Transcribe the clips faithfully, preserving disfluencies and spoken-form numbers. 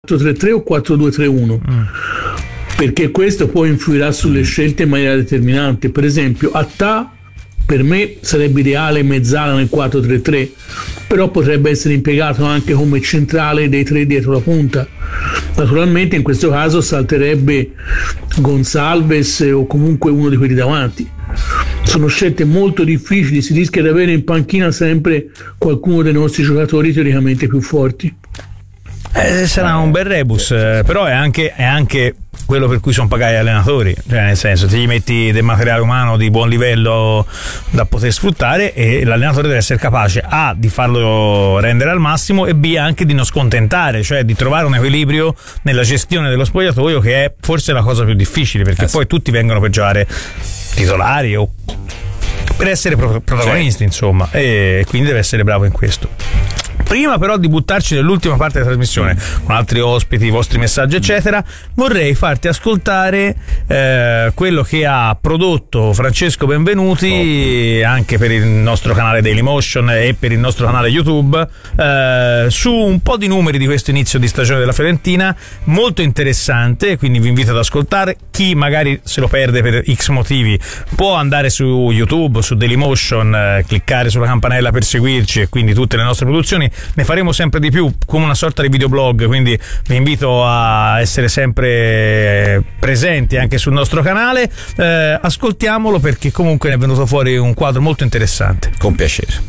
quattro tre tre o quattro due tre uno, mm. perché questo poi influirà sulle scelte in maniera determinante. Per esempio Attà per me sarebbe ideale mezzala nel quattro tre tre, però potrebbe essere impiegato anche come centrale dei tre dietro la punta. Naturalmente in questo caso salterebbe Gonçalves o comunque uno di quelli davanti. Sono scelte molto difficili, si rischia di avere in panchina sempre qualcuno dei nostri giocatori teoricamente più forti. Eh, sarà un bel rebus, eh, però è anche, è anche quello per cui sono pagati gli allenatori, cioè nel senso ti gli metti del materiale umano di buon livello da poter sfruttare e l'allenatore deve essere capace A di farlo rendere al massimo e B anche di non scontentare, cioè di trovare un equilibrio nella gestione dello spogliatoio, che è forse la cosa più difficile, perché eh sì. poi tutti vengono per giocare titolari o per essere pro- protagonisti, sì. insomma, e quindi deve essere bravo in questo. Prima però di buttarci nell'ultima parte della trasmissione con altri ospiti, i vostri messaggi eccetera, vorrei farti ascoltare eh, quello che ha prodotto Francesco Benvenuti oh. anche per il nostro canale Dailymotion e per il nostro canale YouTube eh, su un po' di numeri di questo inizio di stagione della Fiorentina, molto interessante, quindi vi invito ad ascoltare. Chi magari se lo perde per X motivi può andare su YouTube, su Dailymotion, eh, cliccare sulla campanella per seguirci e quindi tutte le nostre produzioni. Ne faremo sempre di più come una sorta di videoblog, quindi vi invito a essere sempre presenti anche sul nostro canale. Eh, ascoltiamolo perché comunque ne è venuto fuori un quadro molto interessante. Con piacere.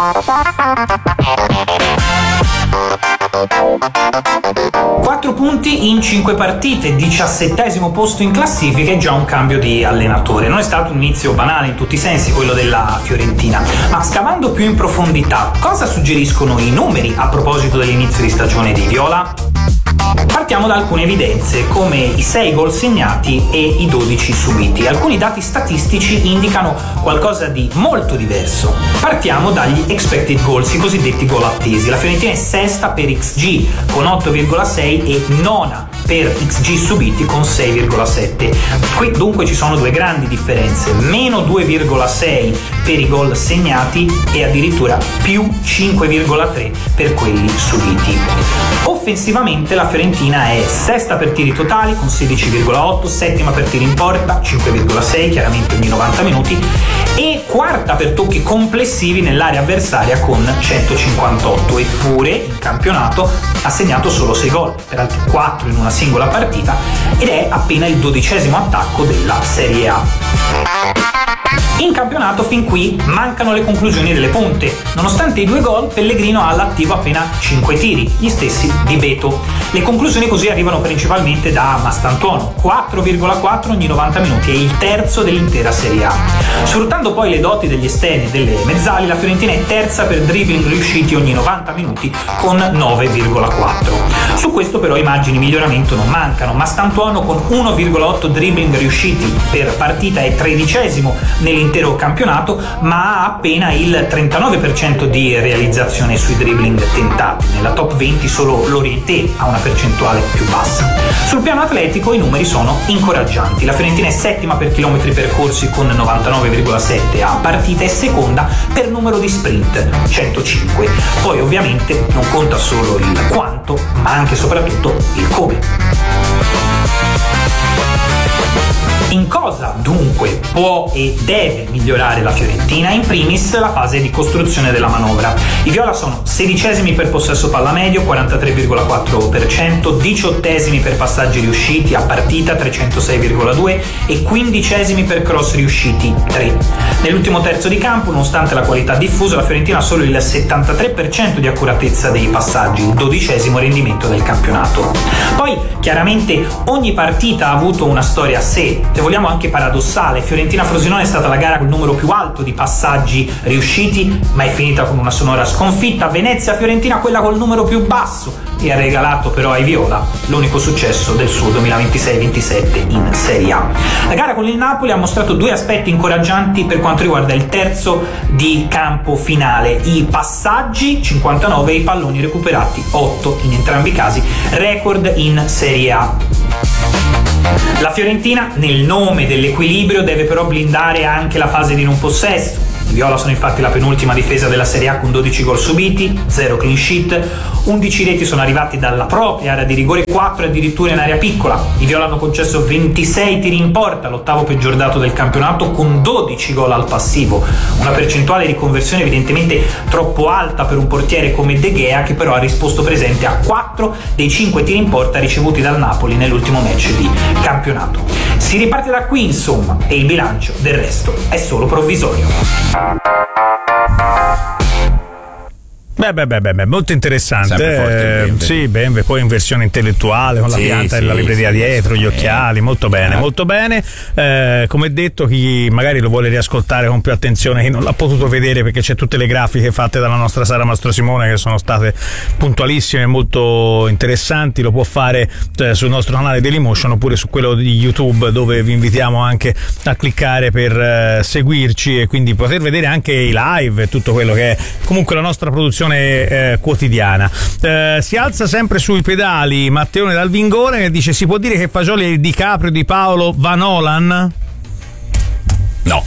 Quattro punti in cinque partite, diciassettesimo posto in classifica e già un cambio di allenatore. Non è stato un inizio banale in tutti i sensi quello della Fiorentina, ma scavando più in profondità, cosa suggeriscono i numeri a proposito dell'inizio di stagione di Viola? Partiamo da alcune evidenze, come i sei gol segnati e i dodici subiti. Alcuni dati statistici indicano qualcosa di molto diverso. Partiamo dagli expected goals, i cosiddetti gol attesi. La Fiorentina è sesta per X G con otto virgola sei e nona per X G subiti con sei virgola sette. Qui dunque ci sono due grandi differenze: meno due virgola sei per i gol segnati e addirittura più cinque virgola tre per quelli subiti. Offensivamente la Fiorentina è sesta per tiri totali con sedici virgola otto, settima per tiri in porta cinque virgola sei, chiaramente ogni novanta minuti, e quarta per tocchi complessivi nell'area avversaria con centocinquantotto. Eppure in campionato ha segnato solo sei gol, peraltro quattro in una singola partita, ed è appena il dodicesimo attacco della Serie A. In campionato fin qui mancano le conclusioni delle punte. Nonostante i due gol, Pellegrino ha all'attivo appena cinque tiri, gli stessi di Beto. Le conclusioni così arrivano principalmente da Mastantuono, quattro virgola quattro ogni novanta minuti, è il terzo dell'intera Serie A. Sfruttando poi le doti degli esterni e delle mezzali, la Fiorentina è terza per dribbling riusciti ogni novanta minuti con nove virgola quattro. Su questo però i margini di miglioramento non mancano. Mastantuono con uno virgola otto dribbling riusciti per partita è tredicesimo nell'intero campionato, ma ha appena il trentanove per cento di realizzazione sui dribbling tentati. Nella top venti solo l'Orienté ha una percentuale più bassa. Sul piano atletico i numeri sono incoraggianti. La Fiorentina è settima per chilometri percorsi con novantanove virgola sette a partita e seconda per numero di sprint, centocinque. Poi ovviamente non conta solo il quanto, ma anche e soprattutto il come. In cosa dunque può e deve migliorare la Fiorentina? In primis la fase di costruzione della manovra. I viola sono sedicesimi per possesso palla medio, quarantatré virgola quattro per cento, diciottesimi per passaggi riusciti a partita, trecentosei virgola due, e quindicesimi per cross riusciti, tre. Nell'ultimo terzo di campo, nonostante la qualità diffusa, la Fiorentina ha solo il settantatré per cento di accuratezza dei passaggi, il dodicesimo rendimento del campionato. Poi chiaramente ogni partita ha avuto una storia a sé. Se vogliamo anche paradossale, Fiorentina-Frosinone è stata la gara con il numero più alto di passaggi riusciti, ma è finita con una sonora sconfitta. Venezia-Fiorentina quella col numero più basso, e ha regalato però ai viola l'unico successo del suo duemilaventisei ventisette in Serie A. La gara con il Napoli ha mostrato due aspetti incoraggianti per quanto riguarda il terzo di campo finale: i passaggi cinquantanove e i palloni recuperati otto, in entrambi i casi record in Serie A. La Fiorentina, nel nome dell'equilibrio, deve però blindare anche la fase di non possesso. I viola sono infatti la penultima difesa della Serie A con dodici gol subiti, zero clean sheet. undici reti sono arrivati dalla propria area di rigore, quattro addirittura in area piccola. I viola hanno concesso ventisei tiri in porta, l'ottavo peggior dato del campionato, con dodici gol al passivo, una percentuale di conversione evidentemente troppo alta per un portiere come De Gea, che però ha risposto presente a quattro dei cinque tiri in porta ricevuti dal Napoli nell'ultimo match di campionato. Si riparte da qui insomma, e il bilancio del resto è solo provvisorio. Beh, beh, beh, beh, molto interessante. Forte, eh, sì, Benve, poi in versione intellettuale, con la sì, pianta sì, della libreria sì, dietro, sì, gli occhiali, molto bene, eh. molto bene. Eh, come detto, chi magari lo vuole riascoltare con più attenzione, chi non l'ha potuto vedere perché c'è tutte le grafiche fatte dalla nostra Sara Mastrosimone che sono state puntualissime e molto interessanti, lo può fare eh, sul nostro canale Dailymotion oppure su quello di YouTube, dove vi invitiamo anche a cliccare per eh, seguirci e quindi poter vedere anche i live e tutto quello che è comunque la nostra produzione Eh, quotidiana. Eh, si alza sempre sui pedali Matteone dal Vingone, che dice: si può dire che Fagioli è il DiCaprio di Paolo Van Olan? No.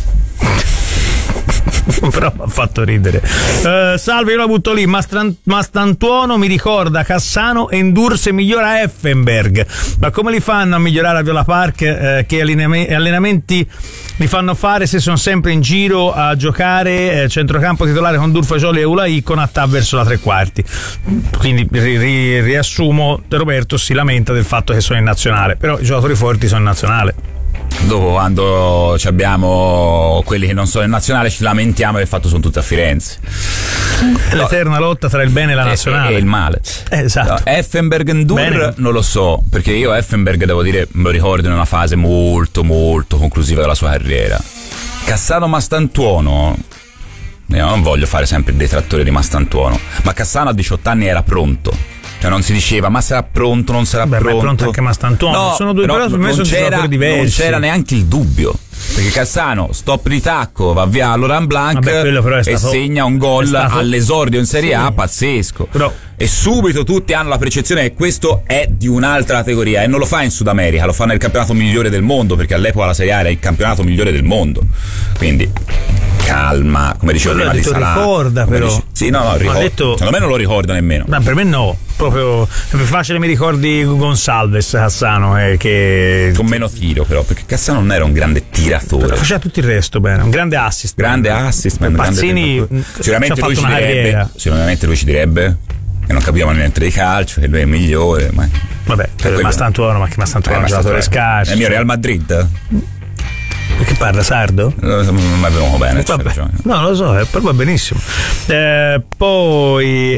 Però mi ha fatto ridere. Uh, salve, io la butto lì. Mastran- Mastantuono mi ricorda Cassano e Endurse migliora Effenberg. Ma come li fanno a migliorare a Viola Park? Eh, che allenam- allenamenti li fanno fare se sono sempre in giro a giocare? Eh, centrocampo titolare con Durfagioli e Ulai con attà verso la tre quarti. Quindi ri- ri- riassumo, Roberto si lamenta del fatto che sono in nazionale, però i giocatori forti sono in nazionale. Dopo, quando abbiamo quelli che non sono in nazionale, ci lamentiamo del fatto che sono tutti a Firenze. L'eterna lotta tra il bene e la nazionale e, e il male. Eh, esatto. No, Effenberg Endur Bene. non lo so, perché io Effenberg, devo dire, me lo ricordo in una fase molto molto conclusiva della sua carriera. Cassano Mastantuono, io non voglio fare sempre il detrattore di Mastantuono, ma Cassano a diciotto anni era pronto. Cioè non si diceva ma sarà pronto, non sarà Beh, pronto. è pronto anche Mastantuono. No, sono due, però, però per me non sono c'era, giocatori diversi. non c'era neanche il dubbio. Perché Cassano, stop di tacco, va via a Laurent Blanc. Vabbè, quello però è stato, e segna un gol stato, all'esordio in Serie sì, A pazzesco. Però, e subito tutti hanno la percezione che questo è di un'altra categoria, e non lo fa in Sud America, lo fa nel campionato migliore del mondo, perché all'epoca la Serie A era il campionato migliore del mondo. Quindi calma, come dicevo prima di Salah. Ricorda però. Dice, sì, no, no, ricorda. Detto, secondo me non lo ricorda nemmeno. Ma per me no, proprio è più facile mi ricordi Gonsalves Cassano, eh, che con meno tiro però, perché Cassano non era un grande tiratore, faceva tutto il resto bene, un grande assist, grande assist man, Pazzini grande sicuramente lui ci direbbe carriera. sicuramente lui ci direbbe che non capivano niente di calcio, che lui è il migliore, ma vabbè, quello... Mastantuono, ma che Mastantuono è un giocatore scarso. È il mio Real Madrid. Che parla sardo? Non mi è venuto bene. No, lo so, però va benissimo. Eh, poi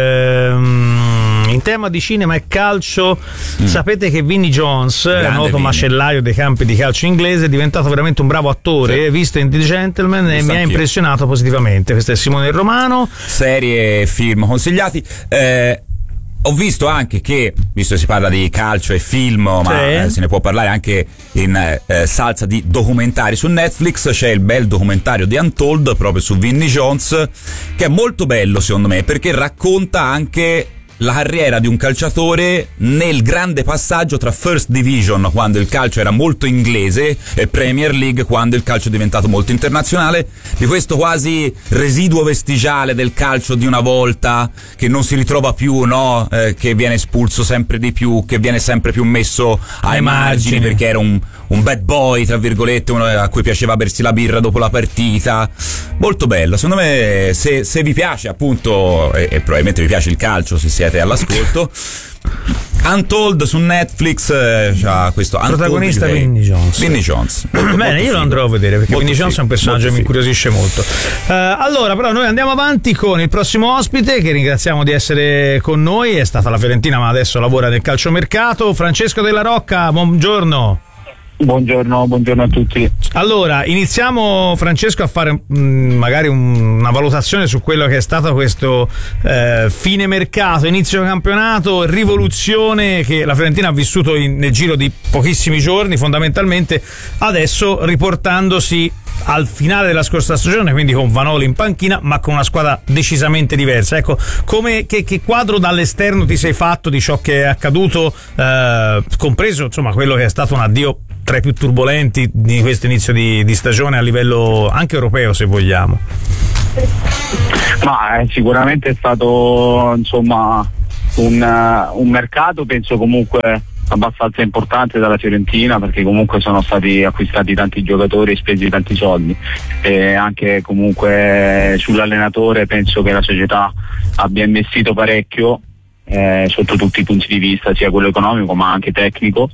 ehm, in tema di cinema e calcio, mm. sapete che Vinnie Jones, noto Vinnie. macellaio dei campi di calcio inglese, è diventato veramente un bravo attore, sì. visto in The Gentleman, e mi ha impressionato positivamente. Questo è Simone Romano. Serie e film consigliati. Eh, Ho visto anche che, visto che si parla di calcio e film, ma sì. eh, se ne può parlare anche in eh, salsa di documentari su Netflix, c'è il bel documentario di Untold proprio su Vinnie Jones, che è molto bello secondo me, perché racconta anche la carriera di un calciatore nel grande passaggio tra First Division, quando il calcio era molto inglese, e Premier League, quando il calcio è diventato molto internazionale, di questo quasi residuo vestigiale del calcio di una volta, che non si ritrova più, no? Eh, che viene espulso sempre di più, che viene sempre più messo ai margini, perché era un, un bad boy, tra virgolette, uno a cui piaceva bersi la birra dopo la partita. Molto bello, secondo me, se, se vi piace appunto, e, e probabilmente vi piace il calcio se siete all'ascolto, Untold su Netflix, eh, c'ha questo protagonista Vinnie Jones. Vinnie Jones. Molto, Bene, molto io lo andrò a vedere, perché Vinnie Jones è un personaggio che mi incuriosisce molto. Uh, allora, però noi andiamo avanti con il prossimo ospite, che ringraziamo di essere con noi. È stata la Fiorentina, ma adesso lavora nel calciomercato. Francesco Della Rocca, buongiorno. Buongiorno, buongiorno a tutti. Allora, iniziamo, Francesco, a fare mh, magari un, una valutazione su quello che è stato questo eh, fine mercato, inizio campionato, rivoluzione che la Fiorentina ha vissuto in, nel giro di pochissimi giorni, fondamentalmente adesso riportandosi al finale della scorsa stagione, quindi con Vanoli in panchina, ma con una squadra decisamente diversa. Ecco, come, che, che quadro dall'esterno ti sei fatto di ciò che è accaduto, eh, compreso insomma quello che è stato un addio tra i più turbolenti di questo inizio di, di stagione a livello anche europeo, se vogliamo? Ma eh, sicuramente è stato insomma un, uh, un mercato penso comunque abbastanza importante dalla Fiorentina, perché comunque sono stati acquistati tanti giocatori e spesi tanti soldi, e anche comunque sull'allenatore penso che la società abbia investito parecchio eh, sotto tutti i punti di vista, sia quello economico ma anche tecnico,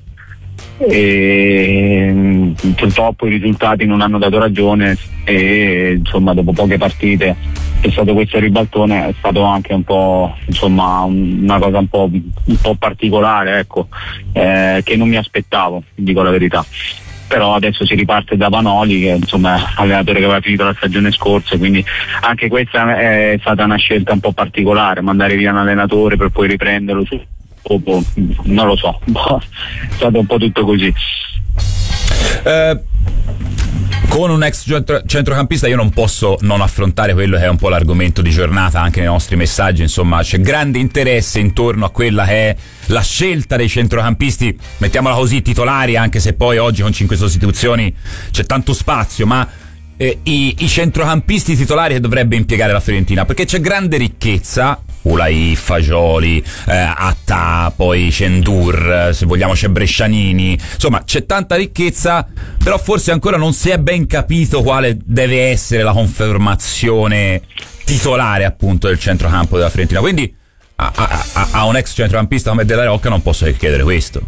e purtroppo i risultati non hanno dato ragione e insomma dopo poche partite è stato questo ribaltone, è stato anche un po' insomma una cosa un po', un po' particolare, ecco, eh, che non mi aspettavo, dico la verità. Però adesso si riparte da Vanoli, che insomma è allenatore che aveva finito la stagione scorsa, quindi anche questa è stata una scelta un po' particolare, mandare via un allenatore per poi riprenderlo su dopo, non lo so, è stato un po' tutto così. Eh, con un ex centro- centrocampista io non posso non affrontare quello che è un po' l'argomento di giornata anche nei nostri messaggi, insomma c'è grande interesse intorno a quella che è la scelta dei centrocampisti, mettiamola così, titolari, anche se poi oggi con cinque sostituzioni c'è tanto spazio, ma eh, i, i centrocampisti titolari che dovrebbe impiegare la Fiorentina, perché c'è grande ricchezza. Ulai, Fagioli, eh, Attà, poi Cendur, se vogliamo c'è Brescianini, insomma c'è tanta ricchezza, però forse ancora non si è ben capito quale deve essere la confermazione titolare appunto del centrocampo della Fiorentina, quindi a, a, a un ex centrocampista come Della Rocca non posso che chiedere questo.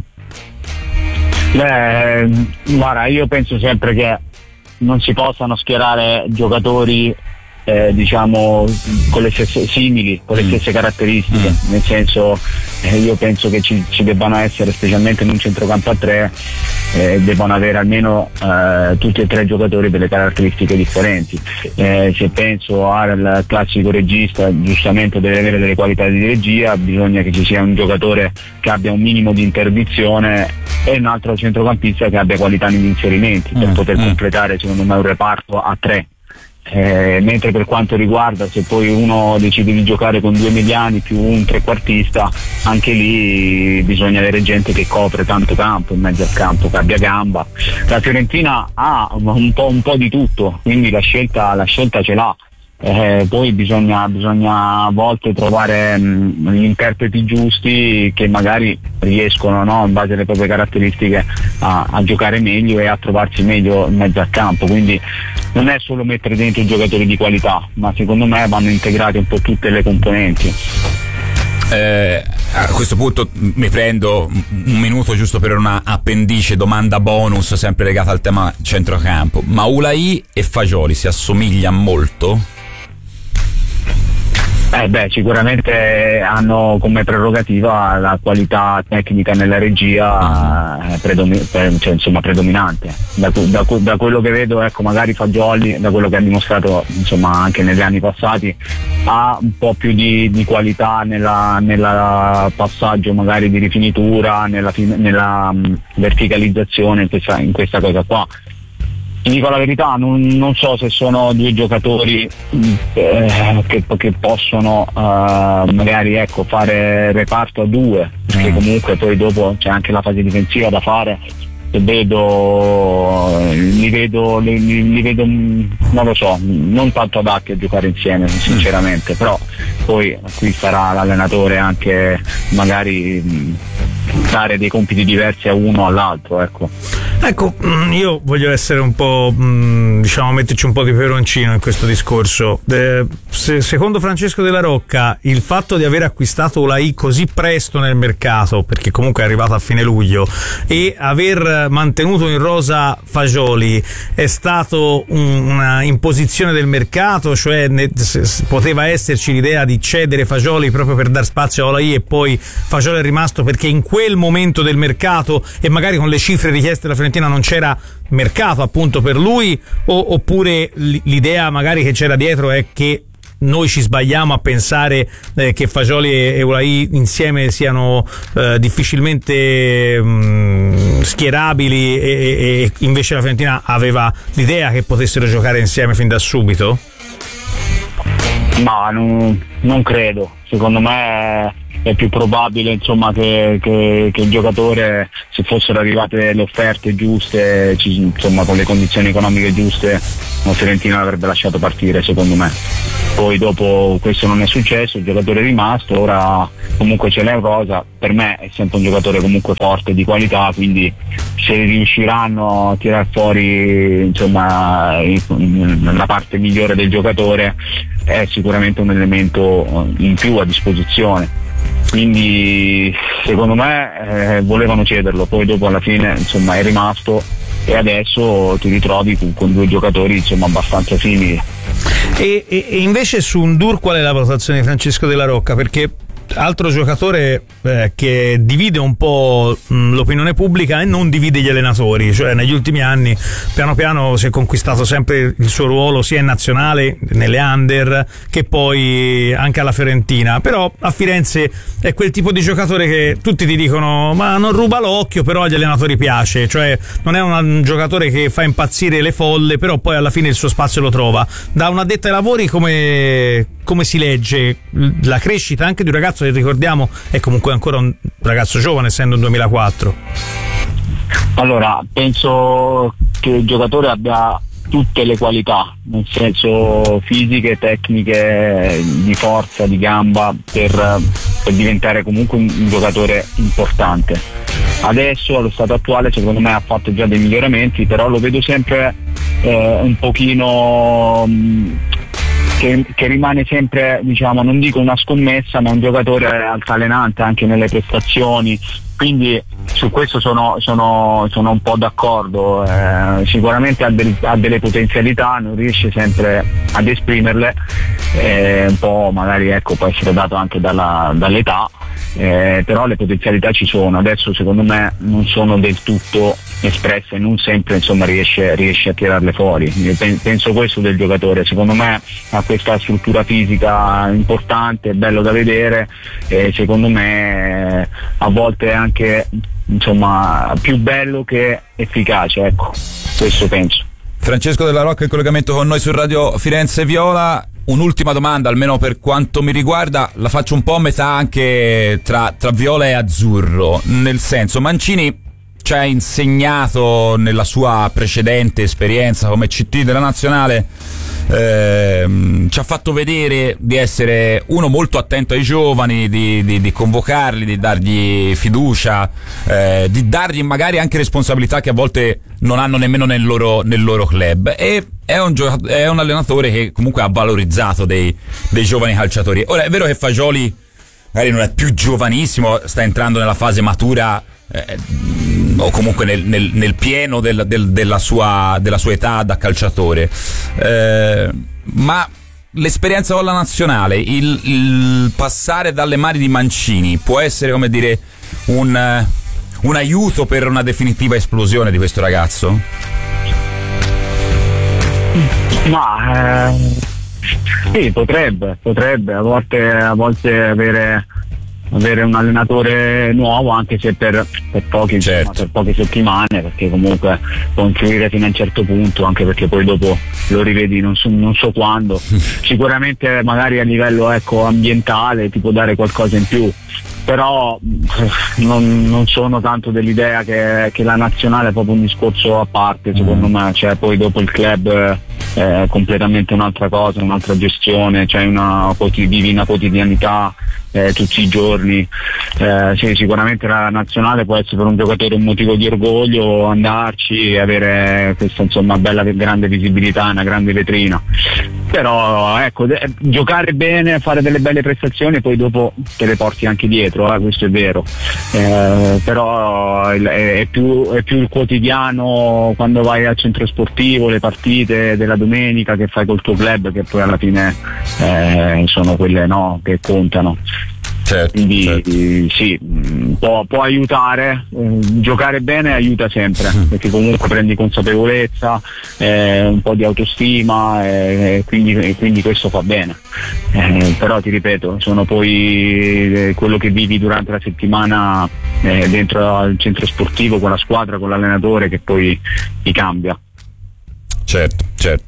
Beh, guarda, io penso sempre che non si possano schierare giocatori Eh, diciamo con le stesse simili, con le stesse caratteristiche, mm. nel senso eh, io penso che ci, ci debbano essere, specialmente in un centrocampo a tre, eh, debbano avere almeno eh, tutti e tre giocatori delle caratteristiche differenti. Eh, se penso al classico regista, giustamente deve avere delle qualità di regia, bisogna che ci sia un giocatore che abbia un minimo di interdizione e un altro centrocampista che abbia qualità negli inserimenti, mm. per poter mm. completare secondo me un reparto a tre. Eh, mentre per quanto riguarda, se poi uno decide di giocare con due mediani più un trequartista, anche lì bisogna avere gente che copre tanto campo, in mezzo al campo, che abbia gamba. La Fiorentina ha un po', un po' di tutto, quindi la scelta, la scelta ce l'ha. Eh, poi bisogna, bisogna a volte trovare mh, gli interpreti giusti che magari riescono, no, in base alle proprie caratteristiche a, a giocare meglio e a trovarsi meglio in mezzo al campo, quindi non è solo mettere dentro i giocatori di qualità, ma secondo me vanno integrate un po' tutte le componenti. Eh, a questo punto mi prendo un minuto giusto per una appendice domanda bonus sempre legata al tema centrocampo. Ma Ulai e Fagioli si assomigliano molto? Eh beh, sicuramente hanno come prerogativa la qualità tecnica nella regia, eh, predomi- per, cioè, insomma, predominante. Da, da, da quello che vedo, ecco, magari Fagioli, da quello che ha dimostrato insomma anche negli anni passati, ha un po' più di, di qualità nella, nella passaggio magari di rifinitura, nella, nella um, verticalizzazione in questa, in questa cosa qua. Ti dico la verità, non, non so se sono due giocatori eh, che, che possono uh, magari ecco fare reparto a due, perché comunque poi dopo c'è anche la fase difensiva da fare. E vedo li vedo li, li vedo non lo so, non tanto adatti a giocare insieme sinceramente, però poi qui sarà l'allenatore anche magari dare dei compiti diversi a uno o all'altro, ecco. Ecco, io voglio essere un po', diciamo, metterci un po' di peperoncino in questo discorso. Eh, se, secondo Francesco Della Rocca, il fatto di aver acquistato Ulai così presto nel mercato, perché comunque è arrivato a fine luglio, e aver mantenuto in rosa Fagioli è stato un, una imposizione del mercato, cioè ne, se, poteva esserci l'idea di cedere Fagioli proprio per dar spazio a Ulai e poi Fagioli è rimasto perché in quel momento del mercato e magari con le cifre richieste dalla Fiorentina non c'era mercato appunto per lui, o, oppure l'idea magari che c'era dietro è che noi ci sbagliamo a pensare eh, che Fagioli e, e Ulai insieme siano eh, difficilmente mh, schierabili e, e, e invece la Fiorentina aveva l'idea che potessero giocare insieme fin da subito? Ma non, non credo, secondo me è più probabile insomma che, che, che il giocatore, se fossero arrivate le offerte giuste, ci, insomma con le condizioni economiche giuste, la Fiorentina l'avrebbe lasciato partire secondo me. Poi dopo questo non è successo, il giocatore è rimasto, ora comunque ce l'è in rosa, per me è sempre un giocatore comunque forte, di qualità, quindi se riusciranno a tirar fuori insomma la parte migliore del giocatore è sicuramente un elemento in più a disposizione, quindi secondo me eh, volevano cederlo, poi dopo alla fine insomma è rimasto e adesso ti ritrovi con, con due giocatori insomma abbastanza simili. E, e, e invece su Ndour qual è la valutazione di Francesco Della Rocca? Perché altro giocatore eh, che divide un po' mh, l'opinione pubblica e non divide gli allenatori, cioè negli ultimi anni piano piano si è conquistato sempre il suo ruolo sia in nazionale, nelle under, che poi anche alla Fiorentina, però a Firenze è quel tipo di giocatore che tutti ti dicono ma non ruba l'occhio, però agli allenatori piace, cioè non è un giocatore che fa impazzire le folle, però poi alla fine il suo spazio lo trova. Da un addetto ai lavori come, come si legge la crescita anche di un ragazzo che ricordiamo è comunque ancora un ragazzo giovane, essendo un duemilaquattro? Allora, penso che il giocatore abbia tutte le qualità, nel senso fisiche, tecniche, di forza, di gamba, per, per diventare comunque un, un giocatore importante. Adesso allo stato attuale secondo me ha fatto già dei miglioramenti, però lo vedo sempre eh, un pochino mh, Che, che rimane sempre, diciamo, non dico una scommessa, ma un giocatore altalenante anche nelle prestazioni, quindi su questo sono, sono, sono un po' d'accordo. Eh, sicuramente ha, del, ha delle potenzialità, non riesce sempre ad esprimerle, eh, un po' magari ecco, può essere dato anche dalla, dall'età, eh, però le potenzialità ci sono. Adesso secondo me non sono del tutto espresse, non sempre insomma riesce, riesce a tirarle fuori. Io penso questo del giocatore, secondo me ha questa struttura fisica importante, bello da vedere, e secondo me a volte è anche insomma più bello che efficace, ecco, questo penso. Francesco Della Rocca in collegamento con noi su Radio Firenze Viola. Un'ultima domanda, almeno per quanto mi riguarda, la faccio un po' a metà anche tra, tra viola e azzurro, nel senso, Mancini ci ha insegnato nella sua precedente esperienza come C T della nazionale, ehm, ci ha fatto vedere di essere uno molto attento ai giovani, di, di, di convocarli, di dargli fiducia, eh, di dargli magari anche responsabilità che a volte non hanno nemmeno nel loro, nel loro club, e è un, gioc- è un allenatore che comunque ha valorizzato dei, dei giovani calciatori. Ora è vero che Fagioli magari non è più giovanissimo, sta entrando nella fase matura, eh, o comunque nel, nel, nel pieno del, del, della, sua, della sua età da calciatore, eh, ma l'esperienza con la nazionale, il, il passare dalle mani di Mancini può essere, come dire, un, un aiuto per una definitiva esplosione di questo ragazzo? Ma eh, sì, potrebbe, potrebbe a volte, a volte avere avere un allenatore nuovo, anche se per, per, pochi, certo. insomma, per poche settimane, perché comunque può influire fino a un certo punto, anche perché poi dopo lo rivedi non so, non so quando. Sicuramente magari a livello ecco, ambientale ti può dare qualcosa in più, però non, non sono tanto dell'idea che, che la nazionale è proprio un discorso a parte, secondo mm. me, cioè poi dopo il club è completamente un'altra cosa, un'altra gestione, cioè una, vivi una quotidianità eh, tutti i giorni. Eh, sì, sicuramente la nazionale può essere per un giocatore un motivo di orgoglio andarci e avere questa insomma bella grande visibilità, una grande vetrina, però ecco, de- giocare bene, fare delle belle prestazioni e poi dopo te le porti anche dietro, eh, questo è vero, eh, però è, è, più, è più il quotidiano quando vai al centro sportivo, le partite della domenica che fai col tuo club, che poi alla fine eh, sono quelle no, che contano. Certo, quindi certo. sì, può, può aiutare, eh, giocare bene aiuta sempre, mm. perché comunque prendi consapevolezza, eh, un po' di autostima, eh, quindi, e quindi questo fa bene, eh, però ti ripeto, sono poi eh, quello che vivi durante la settimana eh, dentro al centro sportivo con la squadra, con l'allenatore, che poi ti cambia. Certo, certo.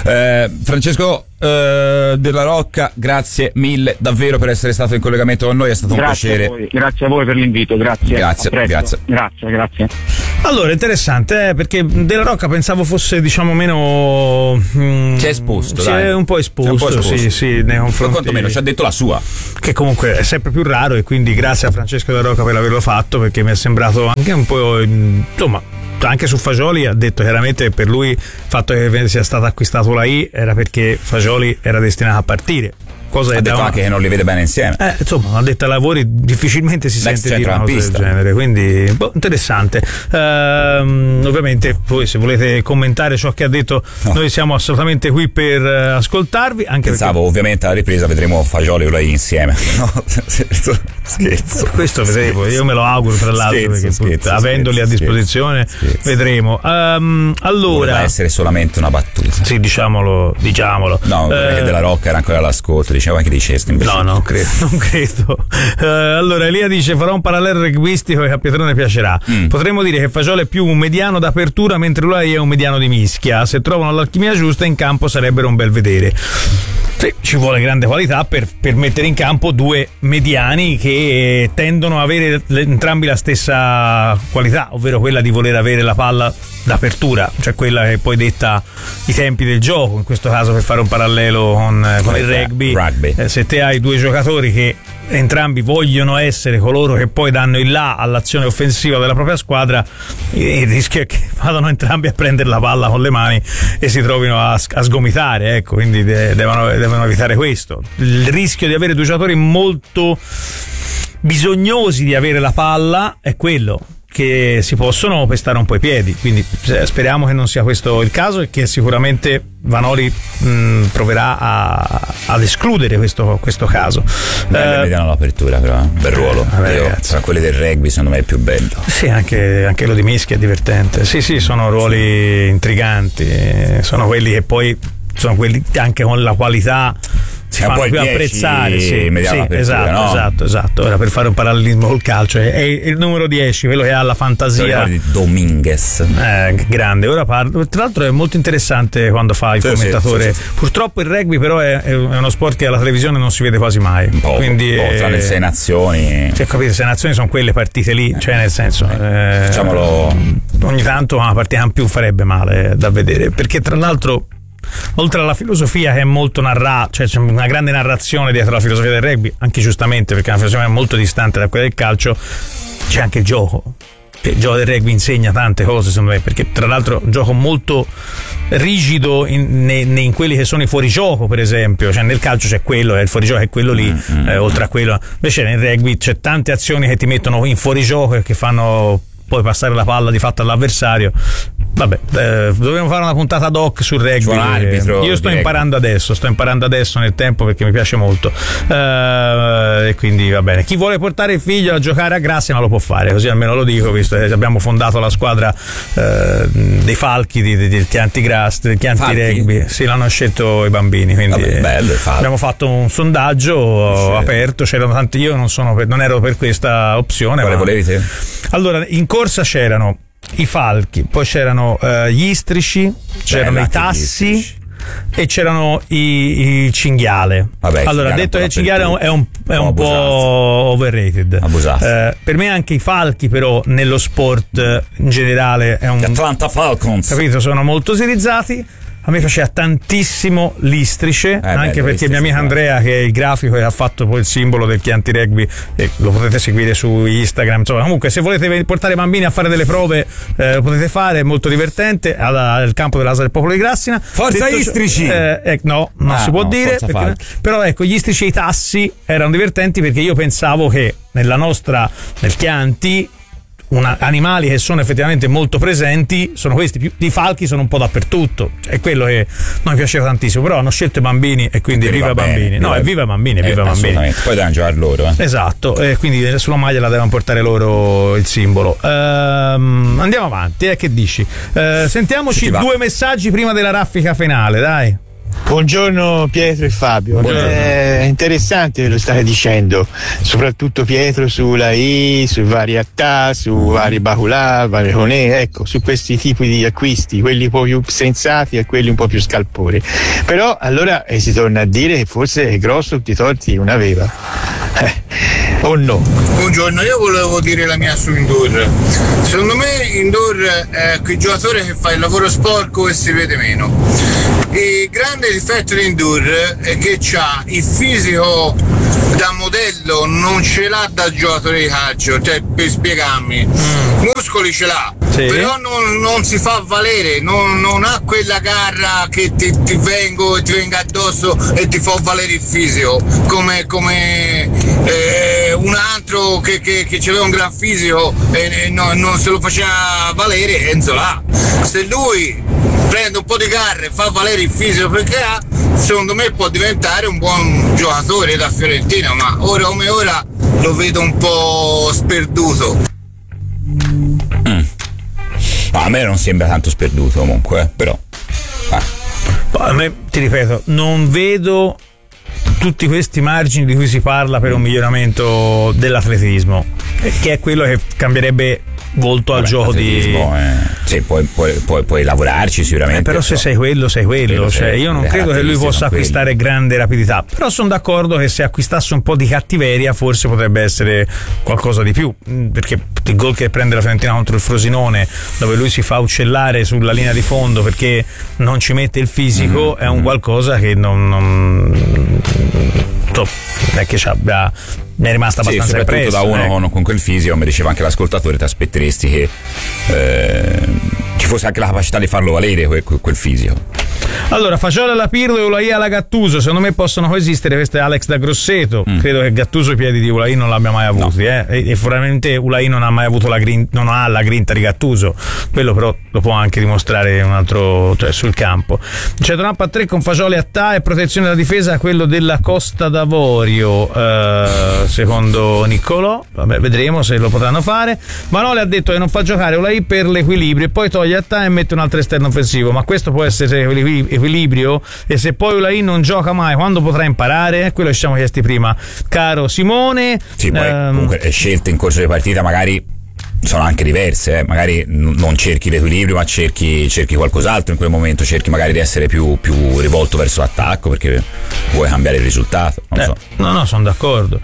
Eh, Francesco eh, Della Rocca, grazie mille davvero per essere stato in collegamento con noi, è stato grazie un piacere. A voi, grazie a voi per l'invito, grazie. Grazie, grazie. Grazie, grazie. Allora, interessante, eh, perché Della Rocca pensavo fosse, diciamo, meno... Mm, si è esposto, si dai. è un po' esposto, un po' esposto. sì, sì, nei confronti... quantomeno ci ha detto la sua. Che comunque è sempre più raro, e quindi grazie a Francesco Della Rocca per averlo fatto, perché mi è sembrato anche un po', insomma, anche su Fagioli ha detto chiaramente che per lui il fatto che sia stato acquistato la I era perché Fagioli era destinato a partire. Cosa ha è detto da anche che non li vede bene insieme. Eh, insomma, ha detto a lavori difficilmente si L'ex sente dire una cosa del genere, quindi boh, interessante. Ehm, ovviamente poi se volete commentare ciò che ha detto, no, noi siamo assolutamente qui per uh, ascoltarvi, anche pensavo perché... ovviamente alla ripresa vedremo Fagioli e Ulai insieme. No, scherzo. Questo vedremo, io me lo auguro tra l'altro, scherzo, perché scherzo, avendoli scherzo, a disposizione scherzo. vedremo. Um, allora doveva essere solamente una battuta. Sì, diciamolo, diciamolo. No, perché eh, Della Rocca era ancora all'ascolto, diceva che dicesti invece. No, non credo, non credo. Uh, allora Elia dice: farò un parallelo rugbyistico e a Pietrone piacerà. Mm. Potremmo dire che Fagioli è più un mediano d'apertura, mentre lui è un mediano di mischia. Se trovano l'alchimia giusta in campo sarebbero un bel vedere. Sì, ci vuole grande qualità per, per mettere in campo due mediani che tendono a avere entrambi la stessa qualità, ovvero quella di voler avere la palla d'apertura, cioè quella che poi detta i tempi del gioco. In questo caso, per fare un parallelo con, con il rugby, rugby. Eh, se te hai due giocatori che entrambi vogliono essere coloro che poi danno il là all'azione offensiva della propria squadra, il rischio è che vadano entrambi a prendere la palla con le mani e si trovino a, a sgomitare, ecco, quindi de- devono, devono evitare questo. Il rischio di avere due giocatori molto bisognosi di avere la palla è quello, che si possono pestare un po' i piedi, quindi speriamo che non sia questo il caso e che sicuramente Vanoli mh, proverà a, ad escludere questo, questo caso. Bello, eh, vediamo l'apertura, però bel ruolo. vabbè, Io, tra quelli del rugby secondo me è il più bello. Sì, anche, anche quello di mischia è divertente. Sì, sì, sono ruoli intriganti, sono quelli che poi sono quelli anche con la qualità si è fanno più dieci, apprezzare, sì, sì, esatto, no? esatto, esatto. Ora, per fare un parallelismo col calcio, è, è il numero dieci, quello che ha la fantasia di Dominguez, eh, grande. Ora parlo, tra l'altro è molto interessante quando fa il sì, commentatore. Sì, sì, sì. Purtroppo il rugby però è, è uno sport che alla televisione non si vede quasi mai. Un po', quindi po', tra le sei nazioni. Cioè, capite, sei nazioni sono quelle partite lì, cioè nel senso, eh, diciamolo, ogni tanto una partita in più farebbe male da vedere, perché tra l'altro, oltre alla filosofia che è molto narrata, cioè c'è una grande narrazione dietro la filosofia del rugby, anche giustamente perché è una filosofia molto distante da quella del calcio, c'è anche il gioco. Il gioco del rugby insegna tante cose, secondo me, perché tra l'altro è un gioco molto rigido in, in, in quelli che sono i fuorigioco, per esempio, cioè nel calcio c'è quello, eh, il fuorigioco è quello lì, mm-hmm. eh, oltre a quello invece nel rugby c'è tante azioni che ti mettono in fuorigioco e che fanno poi passare la palla di fatto all'avversario. Vabbè, eh, dovremmo fare una puntata doc sul rugby. Arbitro, io sto imparando rugby. adesso, sto imparando adesso nel tempo perché mi piace molto. Eh, e quindi va bene. Chi vuole portare il figlio a giocare a Grassia lo può fare, così almeno lo dico, visto che abbiamo fondato la squadra eh, dei Falchi di, di, di Chianti Grass, del Chianti Falchi? Rugby. Sì, l'hanno scelto i bambini. Quindi vabbè, bello, abbiamo fatto un sondaggio sì. aperto, c'erano tanti, io non sono per, non ero per questa opzione. Quale ma... volevi te? Allora, in corsa c'erano i falchi, poi c'erano uh, gli istrici, c'erano Beh, i tassi e c'erano i, il cinghiale. Vabbè, allora, cinghiale detto che il cinghiale è un, è un po' overrated. Eh, per me anche i falchi, però, nello sport in generale è un... Gli Atlanta Falcons. Capito? Sono molto utilizzati. A me piaceva tantissimo l'istrice, eh, anche bello, perché mia amica Andrea, che è il grafico che ha fatto poi il simbolo del Chianti Rugby, e lo potete seguire su Instagram. Insomma, comunque, se volete portare i bambini a fare delle prove, eh, lo potete fare, è molto divertente. Al campo dell'A S A del Popolo di Grassina. Forza Detto Istrici! Eh, eh, no, non ah, si può no, dire. Perché, però ecco, gli istrici e i tassi erano divertenti perché io pensavo che nella nostra, nel Chianti, Una, animali che sono effettivamente molto presenti sono questi, più, i falchi sono un po' dappertutto, è quello che non mi piaceva tantissimo, però hanno scelto i bambini e quindi viva i bambini, bene, no viva, è viva i bambini, viva i bambini, poi devono giocare loro, eh. esatto, e quindi sulla maglia la devono portare loro il simbolo. Ehm, andiamo avanti, eh, che dici? Eh, sentiamoci due messaggi prima della raffica finale, dai. Buongiorno Pietro e Fabio. Buongiorno. È interessante ve lo state dicendo, soprattutto Pietro sulla I, su vari Attà, su vari Baculà, vari Conè, ecco, su questi tipi di acquisti, quelli un po' più sensati e quelli un po' più scalpori. Però allora eh, si torna a dire che forse è grosso tutti i torti non aveva. Eh, o no? Buongiorno, io volevo dire la mia su Indoor. Secondo me Indoor è quel giocatore che fa il lavoro sporco e si vede meno. Il grande difetto di Indoor è che c'ha il fisico da modello, non ce l'ha da giocatore di calcio, cioè per spiegarmi, mm. muscoli ce l'ha, sì. però non, non si fa valere, non, non ha quella garra che ti, ti vengo e ti venga addosso e ti fa valere il fisico, come, come eh, un altro che, che, che aveva un gran fisico e no, non se lo faceva valere, Enzo là. Se lui prende un po' di garra e fa valere il fisico perché ha, secondo me può diventare un buon giocatore da Fiorentina, ma ora come ora lo vedo un po' sperduto. Mm. Ma a me non sembra tanto sperduto comunque, eh, però ah. A me, ti ripeto, non vedo tutti questi margini di cui si parla per un miglioramento dell'atletismo, che è quello che cambierebbe volto al Vabbè, gioco di eh. sì, puoi, puoi, puoi, puoi lavorarci sicuramente, eh, però se sei quello sei quello, cioè, io non credo che lui possa acquistare quelli. grande rapidità, però sono d'accordo che se acquistasse un po' di cattiveria forse potrebbe essere qualcosa di più, perché il gol che prende la Fiorentina contro il Frosinone, dove lui si fa uccellare sulla linea di fondo perché non ci mette il fisico, mm-hmm. è un qualcosa che non, non non è che abbia, mi è rimasta abbastanza sì, soprattutto impresso, da uno eh. con, con quel fisico, mi diceva anche l'ascoltatore, ti aspetteresti che eh, ci fosse anche la capacità di farlo valere quel, quel fisico. Allora, Faciola alla Pirlo e Ulaì alla Gattuso, secondo me possono coesistere. Questo è Alex da Grosseto. Mm. Credo che Gattuso i piedi di Ulaì non l'abbia mai avuti, no. eh? e, e probabilmente Ulaì non ha mai avuto la grin, non ha la grinta di Gattuso, quello però lo può anche dimostrare un altro, cioè sul campo. C'è Donappa a tre con Fagioli a Ta e protezione della difesa, quello della Costa d'Avorio, eh, secondo Niccolò. Vabbè, vedremo se lo potranno fare. Vanoli ha detto che non fa giocare Ulaì per l'equilibrio e poi toglie a Ta e mette un altro esterno offensivo, ma questo può essere equilibrio? E se poi Ulaì non gioca mai, quando potrà imparare? Quello che ci siamo chiesti prima, caro Simone. Sì, poi ehm... comunque le scelte in corso di partita magari sono anche diverse, eh. magari n- non cerchi l'equilibrio, ma cerchi, cerchi qualcos'altro in quel momento, cerchi magari di essere più, più rivolto verso l'attacco perché vuoi cambiare il risultato. Non eh, so. No, no, sono d'accordo.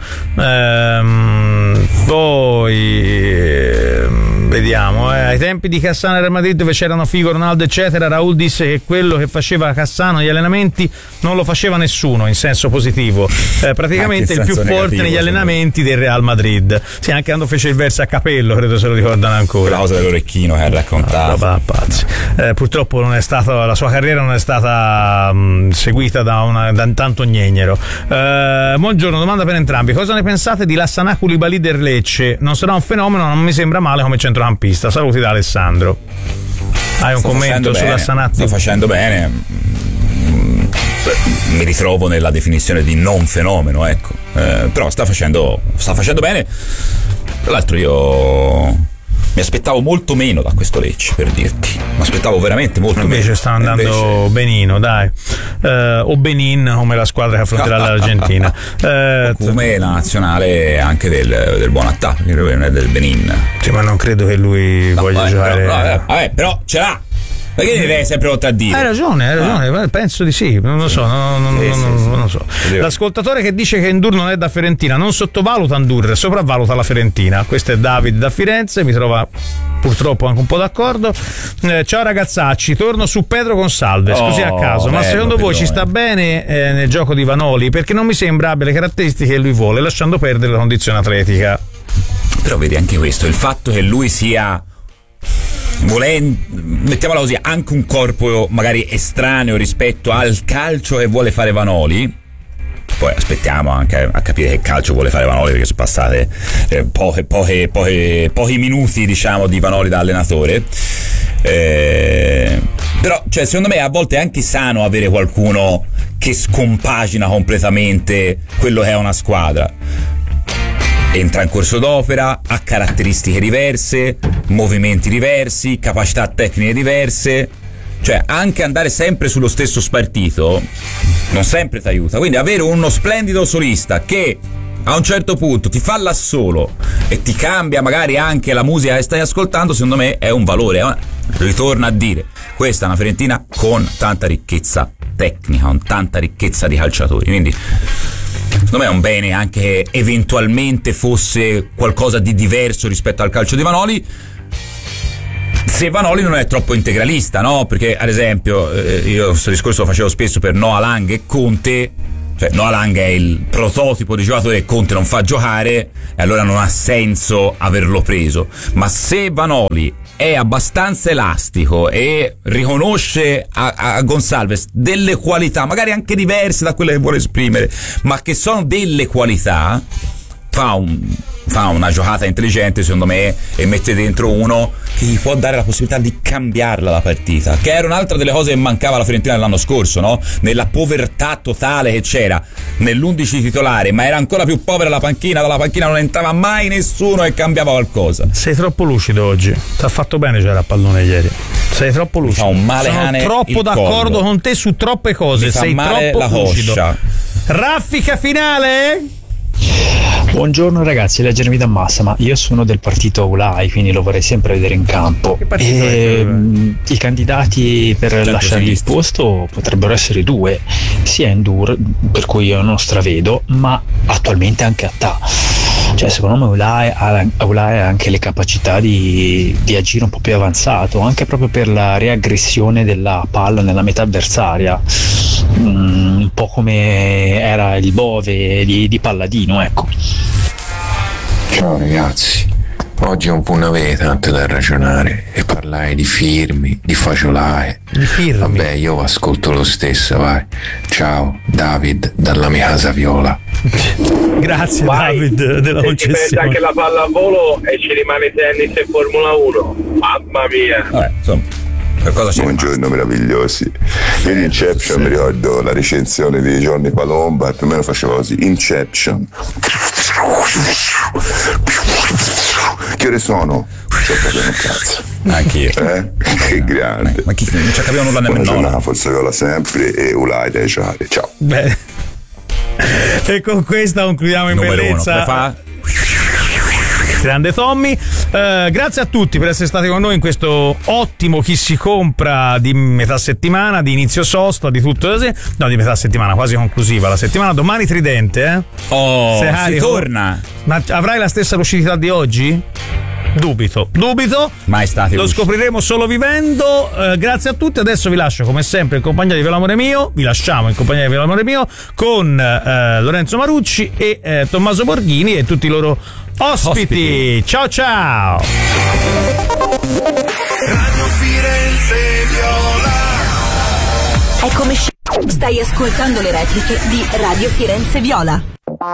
Ehm, poi ehm, vediamo, eh. ai tempi di Cassano e Real Madrid, dove c'erano Figo, Ronaldo eccetera, Raul disse che quello che faceva Cassano negli allenamenti non lo faceva nessuno in senso positivo, eh, praticamente il più forte negativo, negli allenamenti del Real Madrid. Sì, anche quando fece il verso a capello, credo se lo ricordano ancora, la cosa dell'orecchino che ha raccontato. No, pazzi. Eh, purtroppo non è stata, la sua carriera non è stata mh, seguita da, una, da tanto gnegnero. Eh, buongiorno, domanda per entrambi: cosa ne pensate di Lassana Koulibaly del Lecce? Non sarà un fenomeno, non mi sembra male come centrocampista. Saluti da Alessandro. Hai un sto commento sulla Sanatti? Sta facendo bene. Mi ritrovo nella definizione di non fenomeno, ecco. Eh, però sta facendo sta facendo bene. Tra l'altro io mi aspettavo molto meno da questo Lecce, per dirti. Mi aspettavo veramente molto invece meno. Sta andando invece... benino, dai. Eh, o Benin, come la squadra che affronterà l'Argentina. Eh, come la nazionale anche del, del buon attacco, non è del Benin. Sì, ma non credo che lui no, voglia vabbè, giocare. Però, vabbè, vabbè, però ce l'ha. Perché deve essere sempre pronto a dire? Hai ragione, hai ragione, ah. penso di sì, non lo so, non, non, sì, non, sì, non, non lo so. Sì. L'ascoltatore che dice che Ndur non è da Fiorentina non sottovaluta Ndur, sopravvaluta la Fiorentina. Questo è David da Firenze, mi trova purtroppo anche un po' d'accordo. Eh, ciao ragazzacci, torno su Pedro Gonsalves, oh, così a caso, ma secondo voi ci sta bene eh, nel gioco di Vanoli? Perché non mi sembra abbia le caratteristiche che lui vuole, lasciando perdere la condizione atletica. Però vedi anche questo, il fatto che lui sia, volendo, mettiamola così, anche un corpo magari estraneo rispetto al calcio che vuole fare Vanoli. Poi aspettiamo anche a capire che calcio vuole fare Vanoli, perché sono passate eh, poche, poche, poche, pochi minuti, diciamo, di Vanoli da allenatore. Eh, però, cioè, secondo me a volte è anche sano avere qualcuno che scompagina completamente quello che è una squadra. Entra in corso d'opera, ha caratteristiche diverse, movimenti diversi, capacità tecniche diverse. cioè anche andare sempre sullo stesso spartito non sempre ti aiuta, quindi avere uno splendido solista che a un certo punto ti fa l'assolo e ti cambia magari anche la musica che stai ascoltando, secondo me è un valore. Ritorno a dire, questa è una Fiorentina con tanta ricchezza tecnica, con tanta ricchezza di calciatori, quindi secondo me è un bene anche che eventualmente fosse qualcosa di diverso rispetto al calcio di Vanoli, se Vanoli non è troppo integralista, no? Perché ad esempio eh, io questo discorso lo facevo spesso per Noah Lang e Conte, cioè Noah Lang è il prototipo di giocatore che Conte non fa giocare e allora non ha senso averlo preso, ma se Vanoli è abbastanza elastico e riconosce a, a Gonçalves delle qualità magari anche diverse da quelle che vuole esprimere, ma che sono delle qualità, fa un fa una giocata intelligente secondo me e mette dentro uno che gli può dare la possibilità di cambiarla la partita, che era un'altra delle cose che mancava alla Fiorentina l'anno scorso, no? Nella povertà totale che c'era nell'undici titolare, ma era ancora più povera la panchina, dalla panchina non entrava mai nessuno e cambiava qualcosa. Sei troppo lucido oggi, ti ha fatto bene giocare a pallone ieri, sei troppo lucido, un male sono cane troppo d'accordo con te su troppe cose, mi fa sei male troppo la lucido. coscia. Raffica finale? Buongiorno ragazzi, leggermi da massa, ma io sono del partito Aulai, quindi lo vorrei sempre vedere in campo. E, mh, i candidati per lasciare il posto potrebbero essere due, sia Endur, per cui io non stravedo, ma attualmente anche Attà. Cioè secondo me Aulai ha, Aulai ha anche le capacità di, di agire un po' più avanzato, anche proprio per la riaggressione della palla nella metà avversaria, mm, un po' come era il Bove di, di Palladino, ecco. Ciao ragazzi, oggi un po' ne avete tanto da ragionare e parlare di firmi, di faciolai. Di firmi? Vabbè, io ascolto lo stesso, vai. Ciao, David, dalla mia casa viola. Grazie vai. David della concessione. Si pensa anche la pallavolo e ci rimane tennis e Formula uno. Mamma mia. Vabbè, insomma. Buongiorno meravigliosi. Io in Inception sì. Mi ricordo la recensione di Johnny Palomba, più o meno faceva così: Inception. Che ore sono? C'è proprio un cazzo. Anch'io. Eh? Che grande. Ma, ma chi non ci capiamo nulla nemmeno. Buona giornata, forza viola sempre e Ulai dai ciare. Ciao. Beh. E con questa concludiamo in Numero bellezza. Uno. Fa? Grande Tommy, eh, grazie a tutti per essere stati con noi in questo ottimo chi si compra di metà settimana, di inizio sosta, di tutto così. No, di metà settimana, quasi conclusiva la settimana. Domani tridente, eh? Oh, si torna. Ma avrai la stessa lucidità di oggi? Dubito, dubito. Mai stati Lo lucidi. Scopriremo solo vivendo. Eh, grazie a tutti. Adesso vi lascio come sempre in compagnia di Velamore Mio. Vi lasciamo in compagnia di Velamore Mio con eh, Lorenzo Marucci e eh, Tommaso Borghini e tutti i loro ospiti. ospiti. Ciao ciao. Radio Firenze Viola. È come stai ascoltando le repliche di Radio Firenze Viola.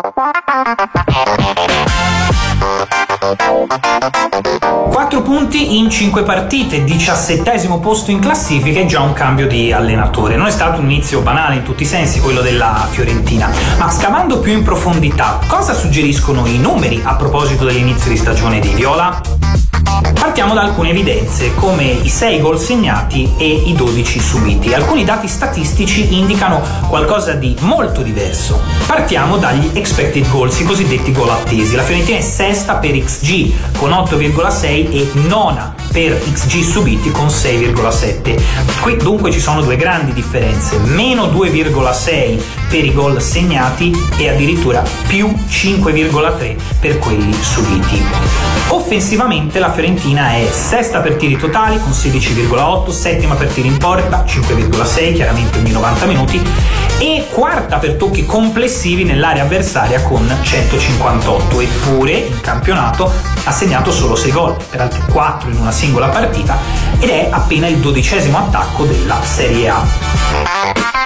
Quattro punti in cinque partite, diciassettesimo posto in classifica e già un cambio di allenatore. Non è stato un inizio banale in tutti i sensi quello della Fiorentina, ma scavando più in profondità, cosa suggeriscono i numeri a proposito dell'inizio di stagione di Viola? Partiamo da alcune evidenze, come i sei gol segnati e i dodici subiti. Alcuni dati statistici indicano qualcosa di molto diverso. Partiamo dagli expected goals, i cosiddetti gol attesi. La Fiorentina è sesta per X G con otto virgola sei e nona per X G subiti con sei virgola sette. Qui dunque ci sono due grandi differenze: meno due virgola sei per i gol segnati e addirittura più cinque virgola tre per quelli subiti. Offensivamente la Fiorentina è sesta per tiri totali con sedici virgola otto, settima per tiri in porta cinque virgola sei, chiaramente ogni novanta minuti, e quarta per tocchi complessivi nell'area avversaria con centocinquantotto. Eppure in campionato ha segnato solo sei gol, peraltro quattro in una singola partita, ed è appena il dodicesimo attacco della Serie A.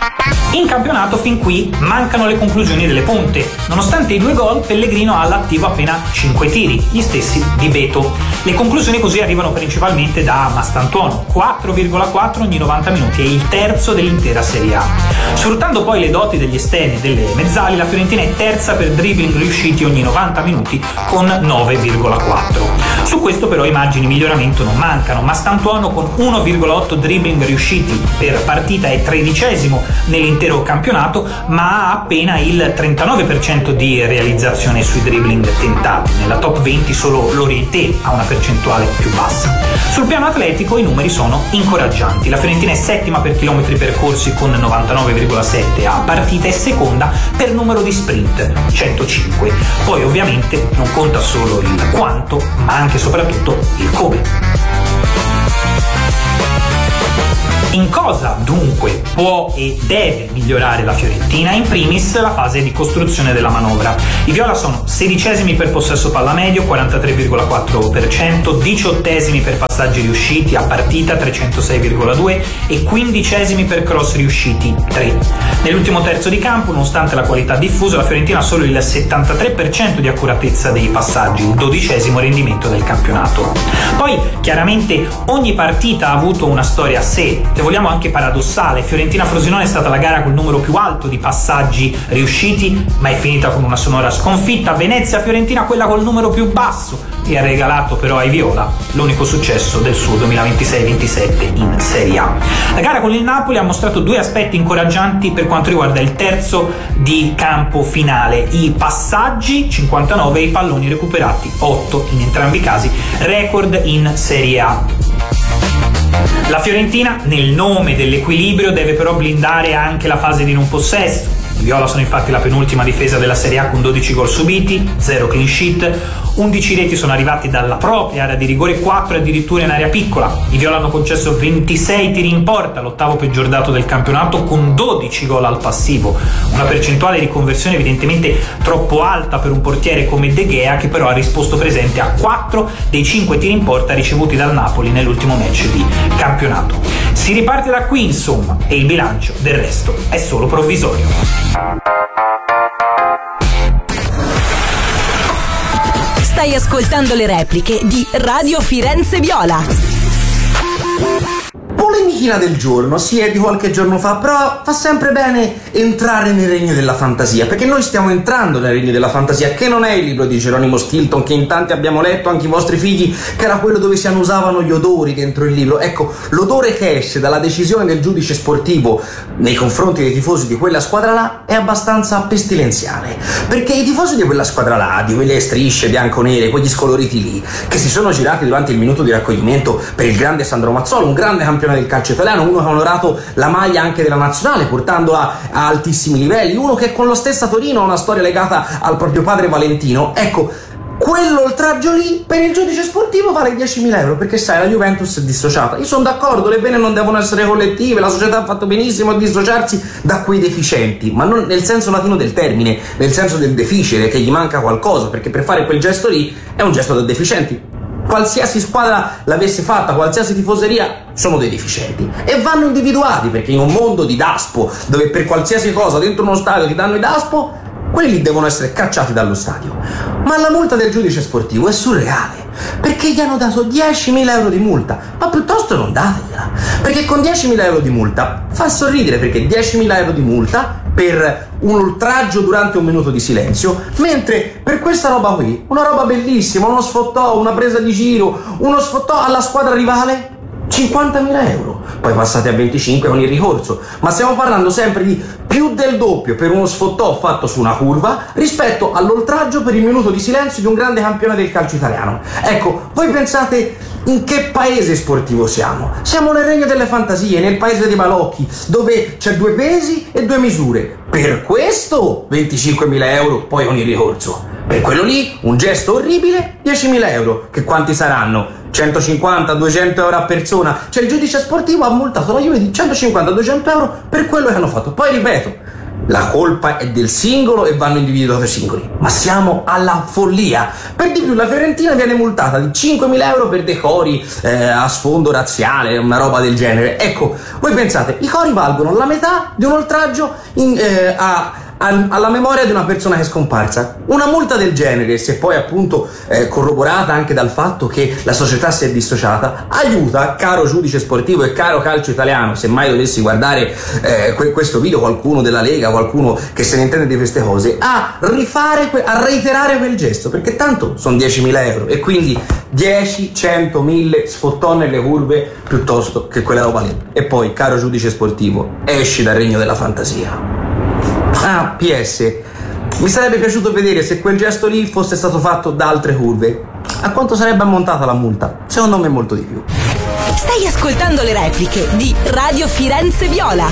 In campionato fin qui mancano le conclusioni delle punte. Nonostante i due gol, Pellegrino ha all'attivo appena cinque tiri, gli stessi di Beto. Le conclusioni così arrivano principalmente da Mastantuono, quattro virgola quattro ogni novanta minuti, è il terzo dell'intera Serie A. Sfruttando poi le doti degli esterni e delle mezzali, la Fiorentina è terza per dribbling riusciti ogni novanta minuti con nove virgola quattro. Su questo però i margini di miglioramento non mancano. Mastantuono con uno virgola otto dribbling riusciti per partita è tredicesimo nell'intero campionato, ma ha appena il trentanove per cento di realizzazione sui dribbling tentati. Nella top venti solo l'Orientè ha una percentuale più bassa. Sul piano atletico i numeri sono incoraggianti. La Fiorentina è settima per chilometri percorsi con novantanove virgola sette a partita e seconda per numero di sprint, centocinque. Poi ovviamente non conta solo il quanto, ma anche e soprattutto il come. In cosa dunque può e deve migliorare la Fiorentina? In primis la fase di costruzione della manovra. I viola sono sedicesimi per possesso palla medio, quarantatré virgola quattro per cento, diciottesimi per passaggi riusciti a partita, trecentosei virgola due e quindicesimi per cross riusciti, tre. Nell'ultimo terzo di campo, nonostante la qualità diffusa, la Fiorentina ha solo il settantatré per cento di accuratezza dei passaggi, il dodicesimo rendimento del campionato. Poi chiaramente ogni partita ha avuto una storia a sé, se vogliamo anche paradossale. Fiorentina-Frosinone è stata la gara col numero più alto di passaggi riusciti, ma è finita con una sonora sconfitta. Venezia-Fiorentina quella col numero più basso e ha regalato però ai viola l'unico successo del suo duemilaventisei ventisette in Serie A. La gara con il Napoli ha mostrato due aspetti incoraggianti per quanto riguarda il terzo di campo finale: i passaggi cinquantanove e i palloni recuperati otto, in entrambi i casi record in Serie A. La Fiorentina, nel nome dell'equilibrio, deve però blindare anche la fase di non possesso. I viola sono infatti la penultima difesa della Serie A con dodici gol subiti, zero clean sheet, undici reti sono arrivati dalla propria area di rigore, quattro addirittura in area piccola. I viola hanno concesso ventisei tiri in porta, l'ottavo peggior dato del campionato, con dodici gol al passivo, una percentuale di conversione evidentemente troppo alta per un portiere come De Gea, che però ha risposto presente a quattro dei cinque tiri in porta ricevuti dal Napoli nell'ultimo match di campionato. Si riparte da qui insomma, e il bilancio del resto è solo provvisorio. Stai ascoltando le repliche di Radio Firenze Viola. Polemichina del giorno, sì, è di qualche giorno fa, però fa sempre bene entrare nel regno della fantasia, perché noi stiamo entrando nel regno della fantasia, che non è il libro di Geronimo Stilton che in tanti abbiamo letto, anche i vostri figli, che era quello dove si annusavano gli odori dentro il libro. Ecco, l'odore che esce dalla decisione del giudice sportivo nei confronti dei tifosi di quella squadra là è abbastanza pestilenziale, perché i tifosi di quella squadra là, di quelle strisce bianco-nere, quegli scoloriti lì, che si sono girati durante il minuto di raccoglimento per il grande Sandro Mazzola, un grande campione del calcio italiano, uno che ha onorato la maglia anche della nazionale portandola a altissimi livelli, uno che con lo stesso Torino ha una storia legata al proprio padre Valentino. Ecco, quell'oltraggio lì per il giudice sportivo vale diecimila euro, perché sai, la Juventus è dissociata. Io sono d'accordo, le pene non devono essere collettive, la società ha fatto benissimo a dissociarsi da quei deficienti, ma non nel senso latino del termine, nel senso del deficere, che gli manca qualcosa, perché per fare quel gesto lì è un gesto da deficienti. Qualsiasi squadra l'avesse fatta, qualsiasi tifoseria, sono dei deficienti e vanno individuati, perché in un mondo di daspo, dove per qualsiasi cosa dentro uno stadio ti danno i daspo, quelli lì devono essere cacciati dallo stadio. Ma la multa del giudice sportivo è surreale, perché gli hanno dato diecimila euro di multa, ma piuttosto non dategliela, perché con diecimila euro di multa fa sorridere, perché diecimila euro di multa per un oltraggio durante un minuto di silenzio, mentre per questa roba qui, una roba bellissima, uno sfottò, una presa di giro, uno sfottò alla squadra rivale, cinquantamila euro, poi passate a venticinque con il ricorso, ma stiamo parlando sempre di più del doppio per uno sfottò fatto su una curva rispetto all'oltraggio per il minuto di silenzio di un grande campione del calcio italiano. Ecco, voi pensate in che paese sportivo siamo? Siamo nel regno delle fantasie, nel paese dei balocchi, dove c'è due pesi e due misure. Per questo venticinquemila euro, poi con il ricorso. Per quello lì, un gesto orribile, diecimila euro. Che quanti saranno? centocinquanta duecento euro a persona. Cioè il giudice sportivo ha multato la Juve di centocinquanta duecento euro per quello che hanno fatto. Poi ripeto, la colpa è del singolo e vanno individuati singoli, ma siamo alla follia. Per di più la Fiorentina viene multata di cinquemila euro per decori eh, a sfondo razziale, una roba del genere. Ecco, voi pensate, i cori valgono la metà di un oltraggio in, eh, a alla memoria di una persona che è scomparsa. Una multa del genere, se poi appunto eh, corroborata anche dal fatto che la società si è dissociata, aiuta, caro giudice sportivo e caro calcio italiano, se mai dovessi guardare eh, que- questo video qualcuno della Lega, qualcuno che se ne intende di queste cose, a rifare, que- a reiterare quel gesto, perché tanto sono diecimila euro e quindi dieci, cento, mille sfottò nelle curve piuttosto che quella roba lì. E poi, caro giudice sportivo, esci dal regno della fantasia. Ah, P S, mi sarebbe piaciuto vedere se quel gesto lì fosse stato fatto da altre curve. A quanto sarebbe ammontata la multa? Secondo me molto di più. Stai ascoltando le repliche di Radio Firenze Viola.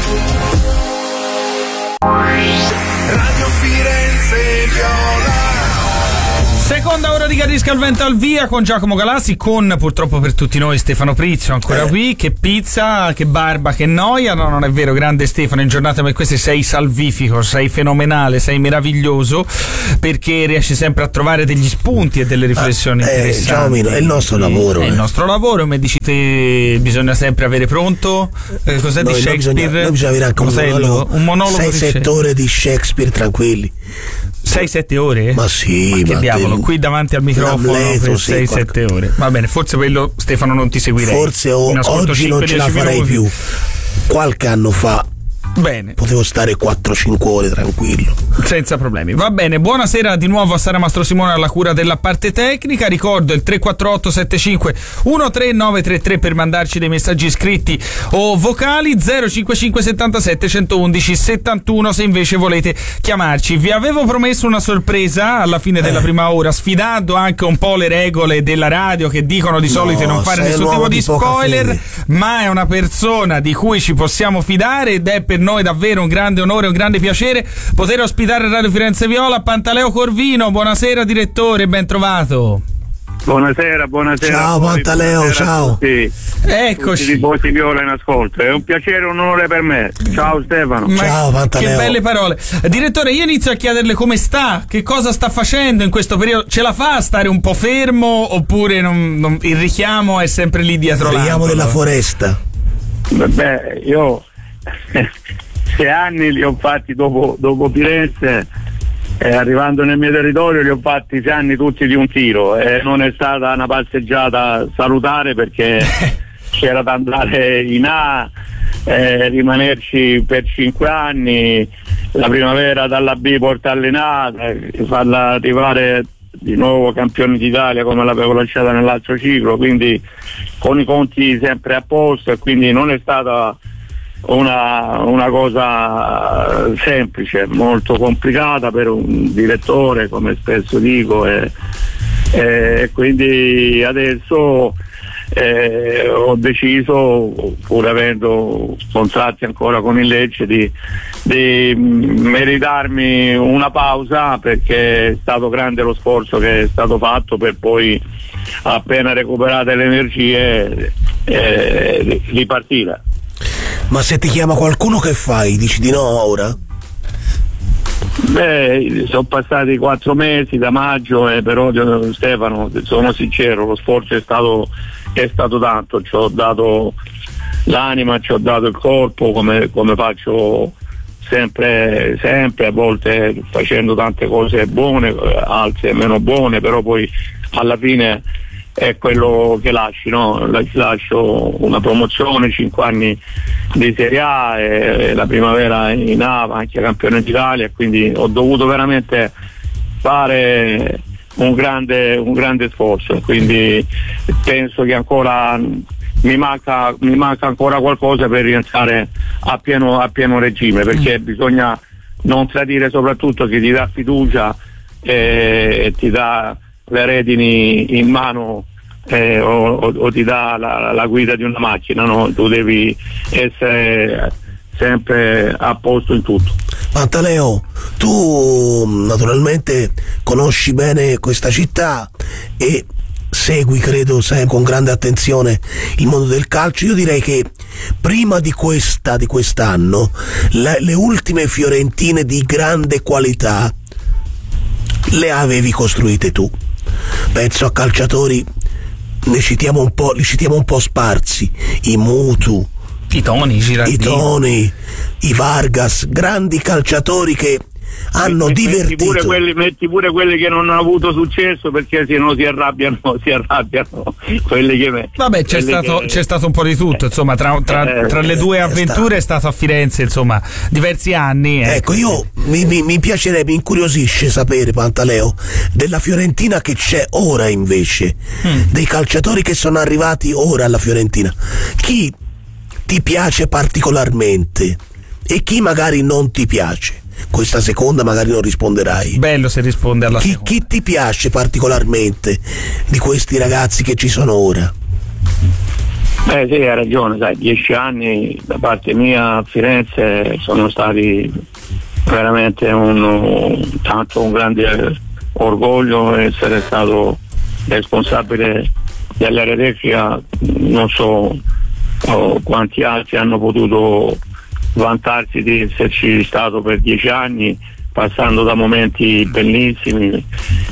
Radio Firenze Viola. Seconda ora di Carisca al vento al via con Giacomo Galassi, con purtroppo per tutti noi Stefano Prizio ancora eh. qui. Che pizza, che barba, che noia. No, non è vero, grande Stefano, in giornate come queste sei salvifico, sei fenomenale, sei meraviglioso, perché riesci sempre a trovare degli spunti e delle riflessioni ah, interessanti. Eh, ciao Mino, è il nostro lavoro. È eh. il nostro lavoro, come dici te, bisogna sempre avere pronto. Eh, cos'è noi, di Shakespeare? Noi bisogna, noi bisogna avere anche un monologo, un monologo sei sette ore di Shakespeare tranquilli. sei sette ore? Ma sì, ma che ma diavolo, del, di davanti al microfono per sì, sei sette ore. Va bene, forse quello Stefano non ti seguirei. Forse o, oggi non ce la farei minuti. più. Qualche anno fa bene, potevo stare quattro cinque ore tranquillo, senza problemi. Va bene, buonasera di nuovo a Sara Mastro Simone alla cura della parte tecnica. Ricordo il tre quattro otto sette cinque uno tre nove tre tre per mandarci dei messaggi scritti o vocali, zero cinque cinque settantasette centoudici settantuno se invece volete chiamarci. Vi avevo promesso una sorpresa alla fine della eh. prima ora, sfidando anche un po' le regole della radio che dicono di solito no, non fare nessun tipo di spoiler, ma è una persona di cui ci possiamo fidare ed è per noi davvero un grande onore, un grande piacere poter ospitare Radio Firenze Viola Pantaleo Corvino. Buonasera direttore, ben trovato. Buonasera, buonasera. Ciao Pantaleo, ciao. Tutti, eccoci. Tutti i tifosi Viola in ascolto. È un piacere, un onore per me. Ciao Stefano. Ma ciao Pantaleo. Che belle parole. Direttore, io inizio a chiederle come sta, che cosa sta facendo in questo periodo. Ce la fa a stare un po' fermo oppure non, non, il richiamo è sempre lì dietro l'angolo? Il richiamo della foresta. Beh, io sei anni li ho fatti dopo, dopo Firenze, e arrivando nel mio territorio li ho fatti sei anni tutti di un tiro, e non è stata una passeggiata salutare perché c'era da andare in A, eh, rimanerci per cinque anni, la primavera dalla B portarla in A, eh, farla arrivare di nuovo campione d'Italia come l'avevo lasciata nell'altro ciclo, quindi con i conti sempre a posto, e quindi non è stata Una, una cosa semplice, molto complicata per un direttore, come spesso dico, e, e quindi adesso eh, ho deciso, pur avendo contratti ancora con il Lecce, di, di meritarmi una pausa, perché è stato grande lo sforzo che è stato fatto per poi, appena recuperate le energie, eh, ripartire. Ma se ti chiama qualcuno che fai? Dici di no ora? Beh, sono passati quattro mesi da maggio, e però Stefano, sono sincero, lo sforzo è stato, è stato tanto, ci ho dato l'anima, ci ho dato il corpo, come, come faccio sempre, sempre, a volte facendo tante cose buone, altre meno buone, però poi alla fine è quello che lasci, no? Lascio una promozione, cinque anni di Serie A, e la primavera in A, anche campione d'Italia, quindi ho dovuto veramente fare un grande, un grande sforzo, quindi penso che ancora mi manca, mi manca ancora qualcosa per rientrare a pieno, a pieno regime, perché mm. bisogna non tradire soprattutto chi ti dà fiducia e, e ti dà le redini in mano, eh, o, o, o ti dà la, la guida di una macchina, no? Tu devi essere sempre a posto in tutto. Pantaleo, tu naturalmente conosci bene questa città e segui, credo, sai, con grande attenzione il mondo del calcio. Io direi che prima di questa qualità di quest'anno, le, le ultime fiorentine di grande qualità le avevi costruite tu. Penso a calciatori, ne citiamo un po', li citiamo un po' sparsi, i Mutu, i Toni, i Girardini, i Toni, i Vargas, grandi calciatori che hanno metti, divertito. Metti pure, quelli, metti pure quelli che non hanno avuto successo, perché se no si arrabbiano, si arrabbiano quelli che vabbè c'è stato, che... c'è stato un po' di tutto, insomma, tra, tra, tra le due avventure è stato a Firenze, insomma, diversi anni. Ecco, ecco io mi, mi, mi piacerebbe, mi incuriosisce sapere, Pantaleo, della Fiorentina che c'è ora invece, mm. dei calciatori che sono arrivati ora alla Fiorentina. Chi ti piace particolarmente e chi magari non ti piace? Questa seconda magari non risponderai. Bello se risponde alla chi, seconda. Chi ti piace particolarmente di questi ragazzi che ci sono ora? Beh sì, hai ragione, sai, dieci anni da parte mia a Firenze sono stati veramente un, tanto un grande orgoglio essere stato responsabile dell'area tecnica. Non so oh, quanti altri hanno potuto vantarsi di esserci stato per dieci anni, passando da momenti bellissimi,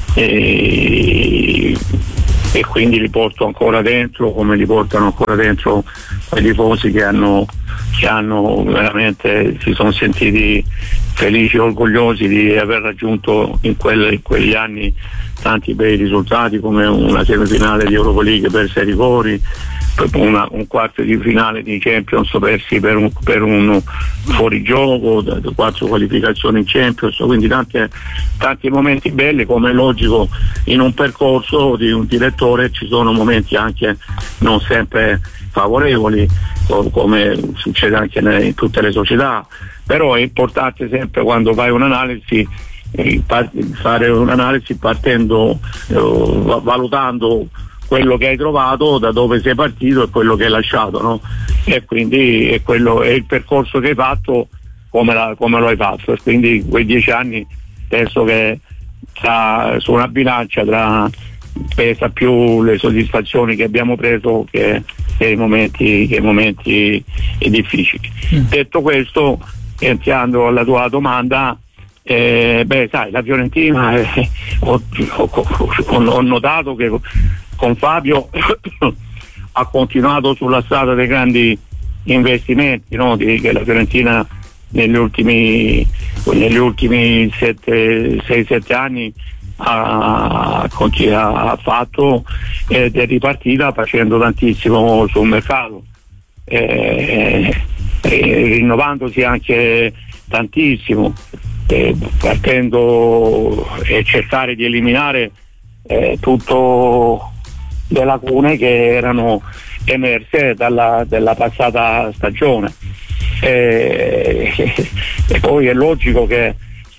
e, e quindi li porto ancora dentro, come li portano ancora dentro quei tifosi che hanno, che hanno veramente si sono sentiti felici e orgogliosi di aver raggiunto in, quelle, in quegli anni tanti bei risultati, come una semifinale di Europa League per sei rigori, Una, un quarto di finale di Champions persi per un, per un fuorigioco, quattro qualificazioni in Champions, quindi tante, tanti momenti belli. Come è logico in un percorso di un direttore ci sono momenti anche non sempre favorevoli, come succede anche in tutte le società, però è importante sempre, quando fai un'analisi, fare un'analisi partendo, valutando quello che hai trovato, da dove sei partito e quello che hai lasciato, no? E quindi è, quello, è il percorso che hai fatto, come, la, come lo hai fatto, e quindi quei dieci anni penso che tra, su una bilancia tra pesa più le soddisfazioni che abbiamo preso che, che i momenti, che i momenti difficili. Mm. Detto questo, entrando alla tua domanda, eh, beh sai, la Fiorentina eh, ho, ho, ho notato che con Fabio ha continuato sulla strada dei grandi investimenti, no? Di, che la Fiorentina negli ultimi negli ultimi sei sette anni ha, ha fatto, ed è ripartita facendo tantissimo sul mercato, eh, eh, rinnovandosi anche tantissimo, eh, partendo e cercare di eliminare eh, tutto le lacune che erano emerse dalla, dalla passata stagione, e, e poi è logico che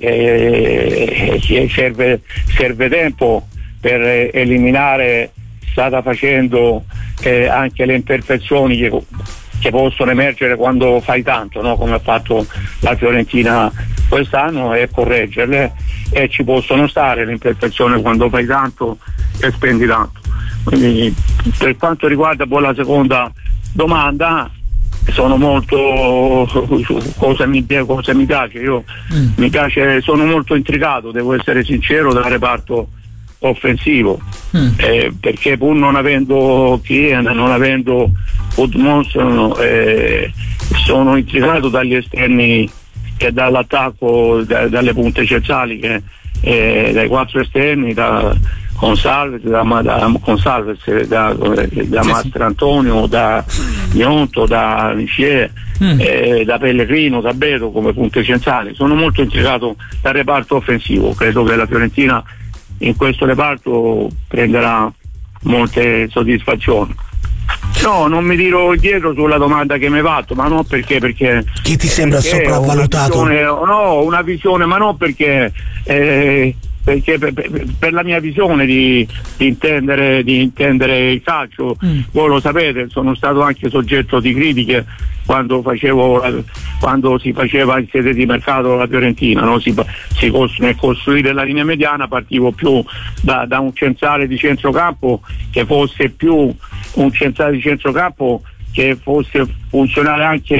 eh, serve, serve tempo per eliminare, strada facendo, eh, anche le imperfezioni che, che possono emergere quando fai tanto, no? Come ha fatto la Fiorentina quest'anno, e correggerle, e ci possono stare le imperfezioni quando fai tanto e spendi tanto. Quindi, per quanto riguarda poi la seconda domanda, sono molto cosa mi, cosa mi piace io mm. mi piace, sono molto intrigato, devo essere sincero, dal reparto offensivo, mm. eh, perché pur non avendo Kien, non avendo Woodmonson, eh, sono intrigato dagli esterni e dall'attacco, da, dalle punte centrali, che, eh, dai quattro esterni, da Consalves, da, da, Consalves, da, da sì, Mastro Antonio, da Gnonto, da Lichier, mm. eh, da Pellegrino, da Beto come punte centrali. Sono molto intrigato dal reparto offensivo, credo che la Fiorentina in questo reparto prenderà molte soddisfazioni. No, non mi tiro indietro sulla domanda che mi hai fatto, ma non perché perché chi ti sembra sopravvalutato? Una visione, no, una visione, ma non perché eh, perché per, per, per la mia visione di, di intendere di intendere il calcio, mm. voi lo sapete, sono stato anche soggetto di critiche quando facevo quando si faceva in sede di mercato la Fiorentina, no? si, si costru- nel costruire la linea mediana partivo più da, da un centrale di centrocampo che fosse più un centrale di centrocampo che fosse funzionale anche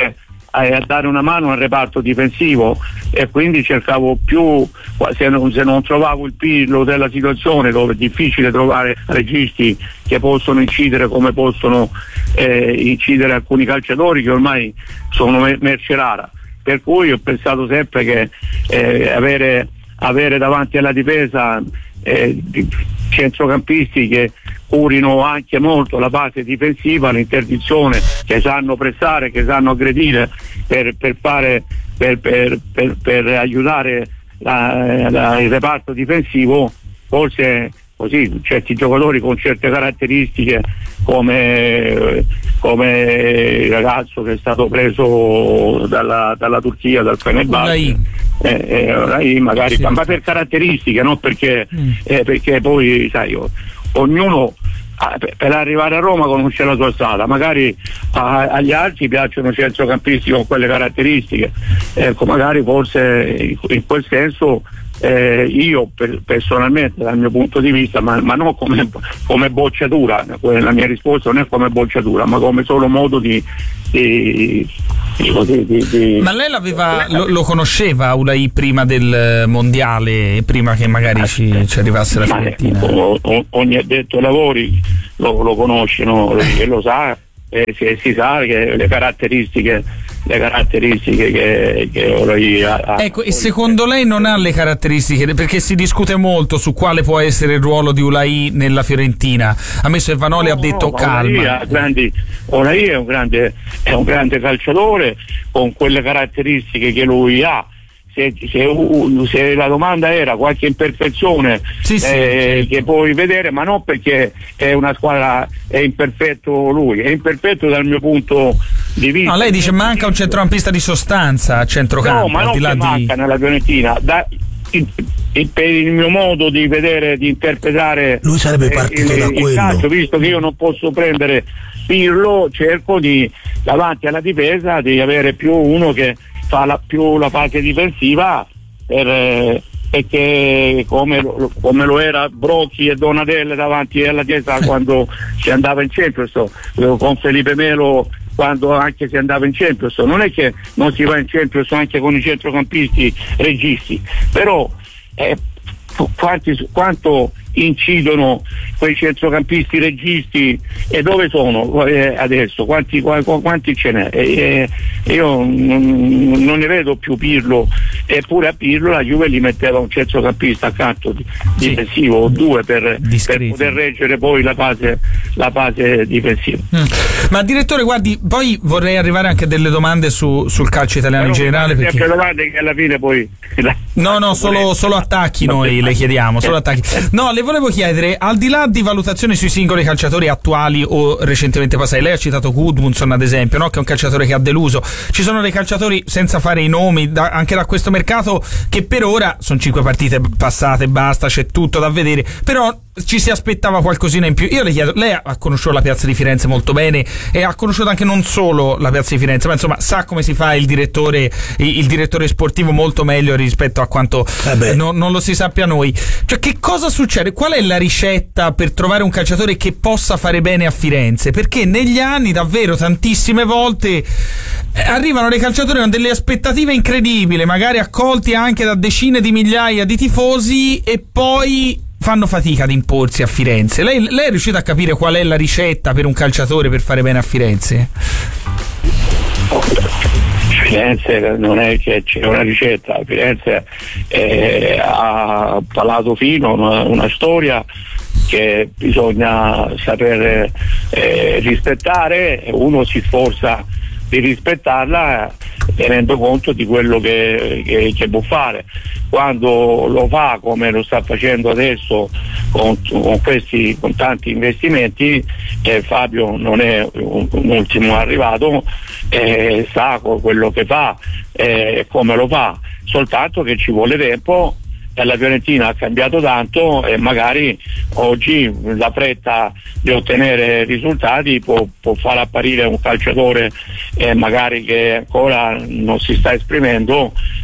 a dare una mano al reparto difensivo, e quindi cercavo più, se non, se non trovavo il Pirlo della situazione, dove è difficile trovare registi che possono incidere come possono eh, incidere alcuni calciatori che ormai sono merce rara, per cui ho pensato sempre che eh, avere, avere davanti alla difesa eh, centrocampisti che curino anche molto la fase difensiva, l'interdizione, che sanno pressare, che sanno aggredire per, per fare per, per, per, per aiutare la, la, il reparto difensivo. Forse così certi giocatori con certe caratteristiche, come, come il ragazzo che è stato preso dalla, dalla Turchia, dal Fenerbahce, eh, eh, magari sì, ma per caratteristiche, non perché, mm. eh, perché poi sai io, ognuno per arrivare a Roma conosce la sua strada, magari a, agli altri piacciono centrocampisti con quelle caratteristiche, ecco, magari forse in quel senso eh, io per, personalmente dal mio punto di vista, ma, ma non come, come bocciatura, la mia risposta non è come bocciatura, ma come solo modo di, di, di, di, di ma lei l'aveva, lo, lo conosceva Ulai prima del mondiale, prima che magari ci, ci arrivasse la Fiorentina? Ogni addetto ai lavori lo, lo conosce, no? E lo sa, e si, si sa che le caratteristiche le caratteristiche che, che Ulai ha. Ecco, e secondo lei non ha le caratteristiche, perché si discute molto su quale può essere il ruolo di Ulai nella Fiorentina. A me Vanoli no, ha detto no, calma. Ulai è un grande è un grande calciatore con quelle caratteristiche che lui ha. Se, se, se la domanda era qualche imperfezione sì, sì, eh, certo. che puoi vedere, ma non perché è una squadra, è imperfetto lui, è imperfetto dal mio punto di vista. No, lei dice manca un centrocampista di sostanza a centrocampo. No, ma non di là che di... manca nella Fiorentina. Da, il, il, per il mio modo di vedere, di interpretare lui sarebbe partito il, da il quello. calcio, visto che io non posso prendere Pirlo, cerco di davanti alla difesa di avere più uno che fa la, più la fase difensiva, per, eh, perché come, come lo era Brocchi e Donatella davanti alla Chiesa quando si andava in Champions, con Felipe Melo quando anche si andava in Champions, non è che non si va in Champions anche con i centrocampisti registi, però eh, quanti, quanto incidono quei centrocampisti registi e dove sono eh, adesso, quanti, quanti ce n'è? Eh, io non, non ne vedo più Pirlo, eppure a Pirlo la Juve gli metteva un centrocampista accanto sì. difensivo o due per, per poter reggere poi la fase, la fase difensiva. Mm. Ma direttore, guardi, poi vorrei arrivare anche a delle domande su, sul calcio italiano in generale, perché domande che alla fine poi no no solo, solo attacchi noi le chiediamo, solo attacchi. No, le volevo chiedere, al di là di valutazioni sui singoli calciatori attuali o recentemente passati, lei ha citato Gudmundsson ad esempio, no? Che è un calciatore che ha deluso, ci sono dei calciatori, senza fare i nomi, da, anche da questo mercato, che per ora sono cinque partite passate, basta, c'è tutto da vedere, però ci si aspettava qualcosina in più. Io le chiedo, lei ha conosciuto la piazza di Firenze molto bene e ha conosciuto anche non solo la piazza di Firenze, ma insomma sa come si fa il direttore il direttore sportivo molto meglio rispetto a quanto eh no, non lo si sappia noi. Cioè, che cosa succede? Qual è la ricetta per trovare un calciatore che possa fare bene a Firenze? Perché negli anni davvero tantissime volte arrivano dei calciatori con delle aspettative incredibili, magari accolti anche da decine di migliaia di tifosi, e poi fanno fatica ad imporsi a Firenze. Lei, lei è riuscita a capire qual è la ricetta per un calciatore per fare bene a Firenze? Firenze non è che c'è una ricetta, Firenze è, ha Palato Fino, una, una storia che bisogna saper eh, rispettare, uno si sforza di rispettarla tenendo conto di quello che, che, che può fare. Quando lo fa come lo sta facendo adesso con, con questi con tanti investimenti, eh, Fabio non è un, un ultimo arrivato, eh, sa quello che fa, eh, come lo fa, soltanto che ci vuole tempo. La Fiorentina ha cambiato tanto e magari oggi la fretta di ottenere risultati può, può far apparire un calciatore eh, magari che ancora non si sta esprimendo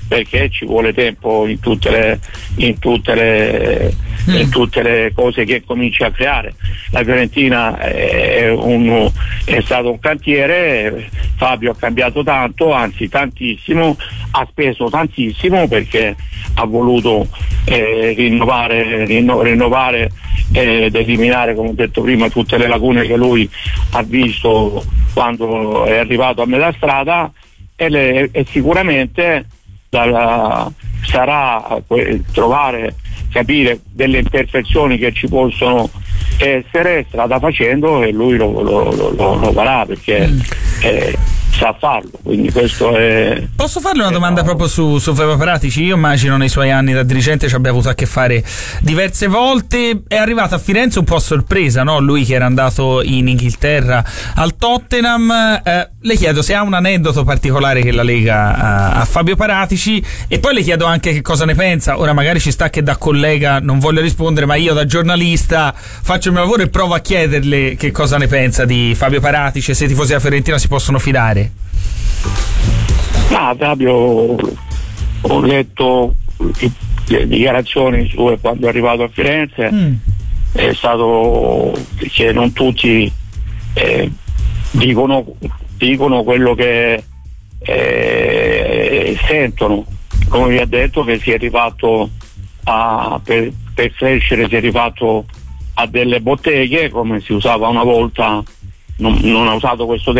perché ci vuole tempo in tutte le, in tutte le, mm. in tutte le cose che comincia a creare. La Fiorentina è, un, è stato un cantiere, Fabio ha cambiato tanto, anzi tantissimo, ha speso tantissimo perché ha voluto eh, rinnovare, rinno, rinnovare eh, ed eliminare, come ho detto prima, tutte le lacune che lui ha visto quando è arrivato a metà strada, e, le, e sicuramente dalla, sarà eh, trovare, capire delle imperfezioni che ci possono essere strada facendo, e lui lo, lo, lo, lo farà perché mm. eh, sa farlo, quindi questo è... Posso farle una domanda no. proprio su, su Fabio Paratici? Io immagino nei suoi anni da dirigente ci abbia avuto a che fare diverse volte, è arrivato a Firenze un po' a sorpresa, no? Lui che era andato in Inghilterra al Tottenham, eh, le chiedo se ha un aneddoto particolare che la lega a, a Fabio Paratici, e poi le chiedo anche che cosa ne pensa. Ora magari ci sta che da collega non voglio rispondere, ma io da giornalista faccio il mio lavoro e provo a chiederle che cosa ne pensa di Fabio Paratici e se i tifosi della Fiorentina si possono fidare. Ah, Fabio, ho letto le dichiarazioni sue quando è arrivato a Firenze, mm. è stato che non tutti eh, dicono, dicono quello che eh, sentono, come vi ha detto che si è rifatto a, per, per crescere, si è rifatto a delle botteghe come si usava una volta, non, non ha usato questo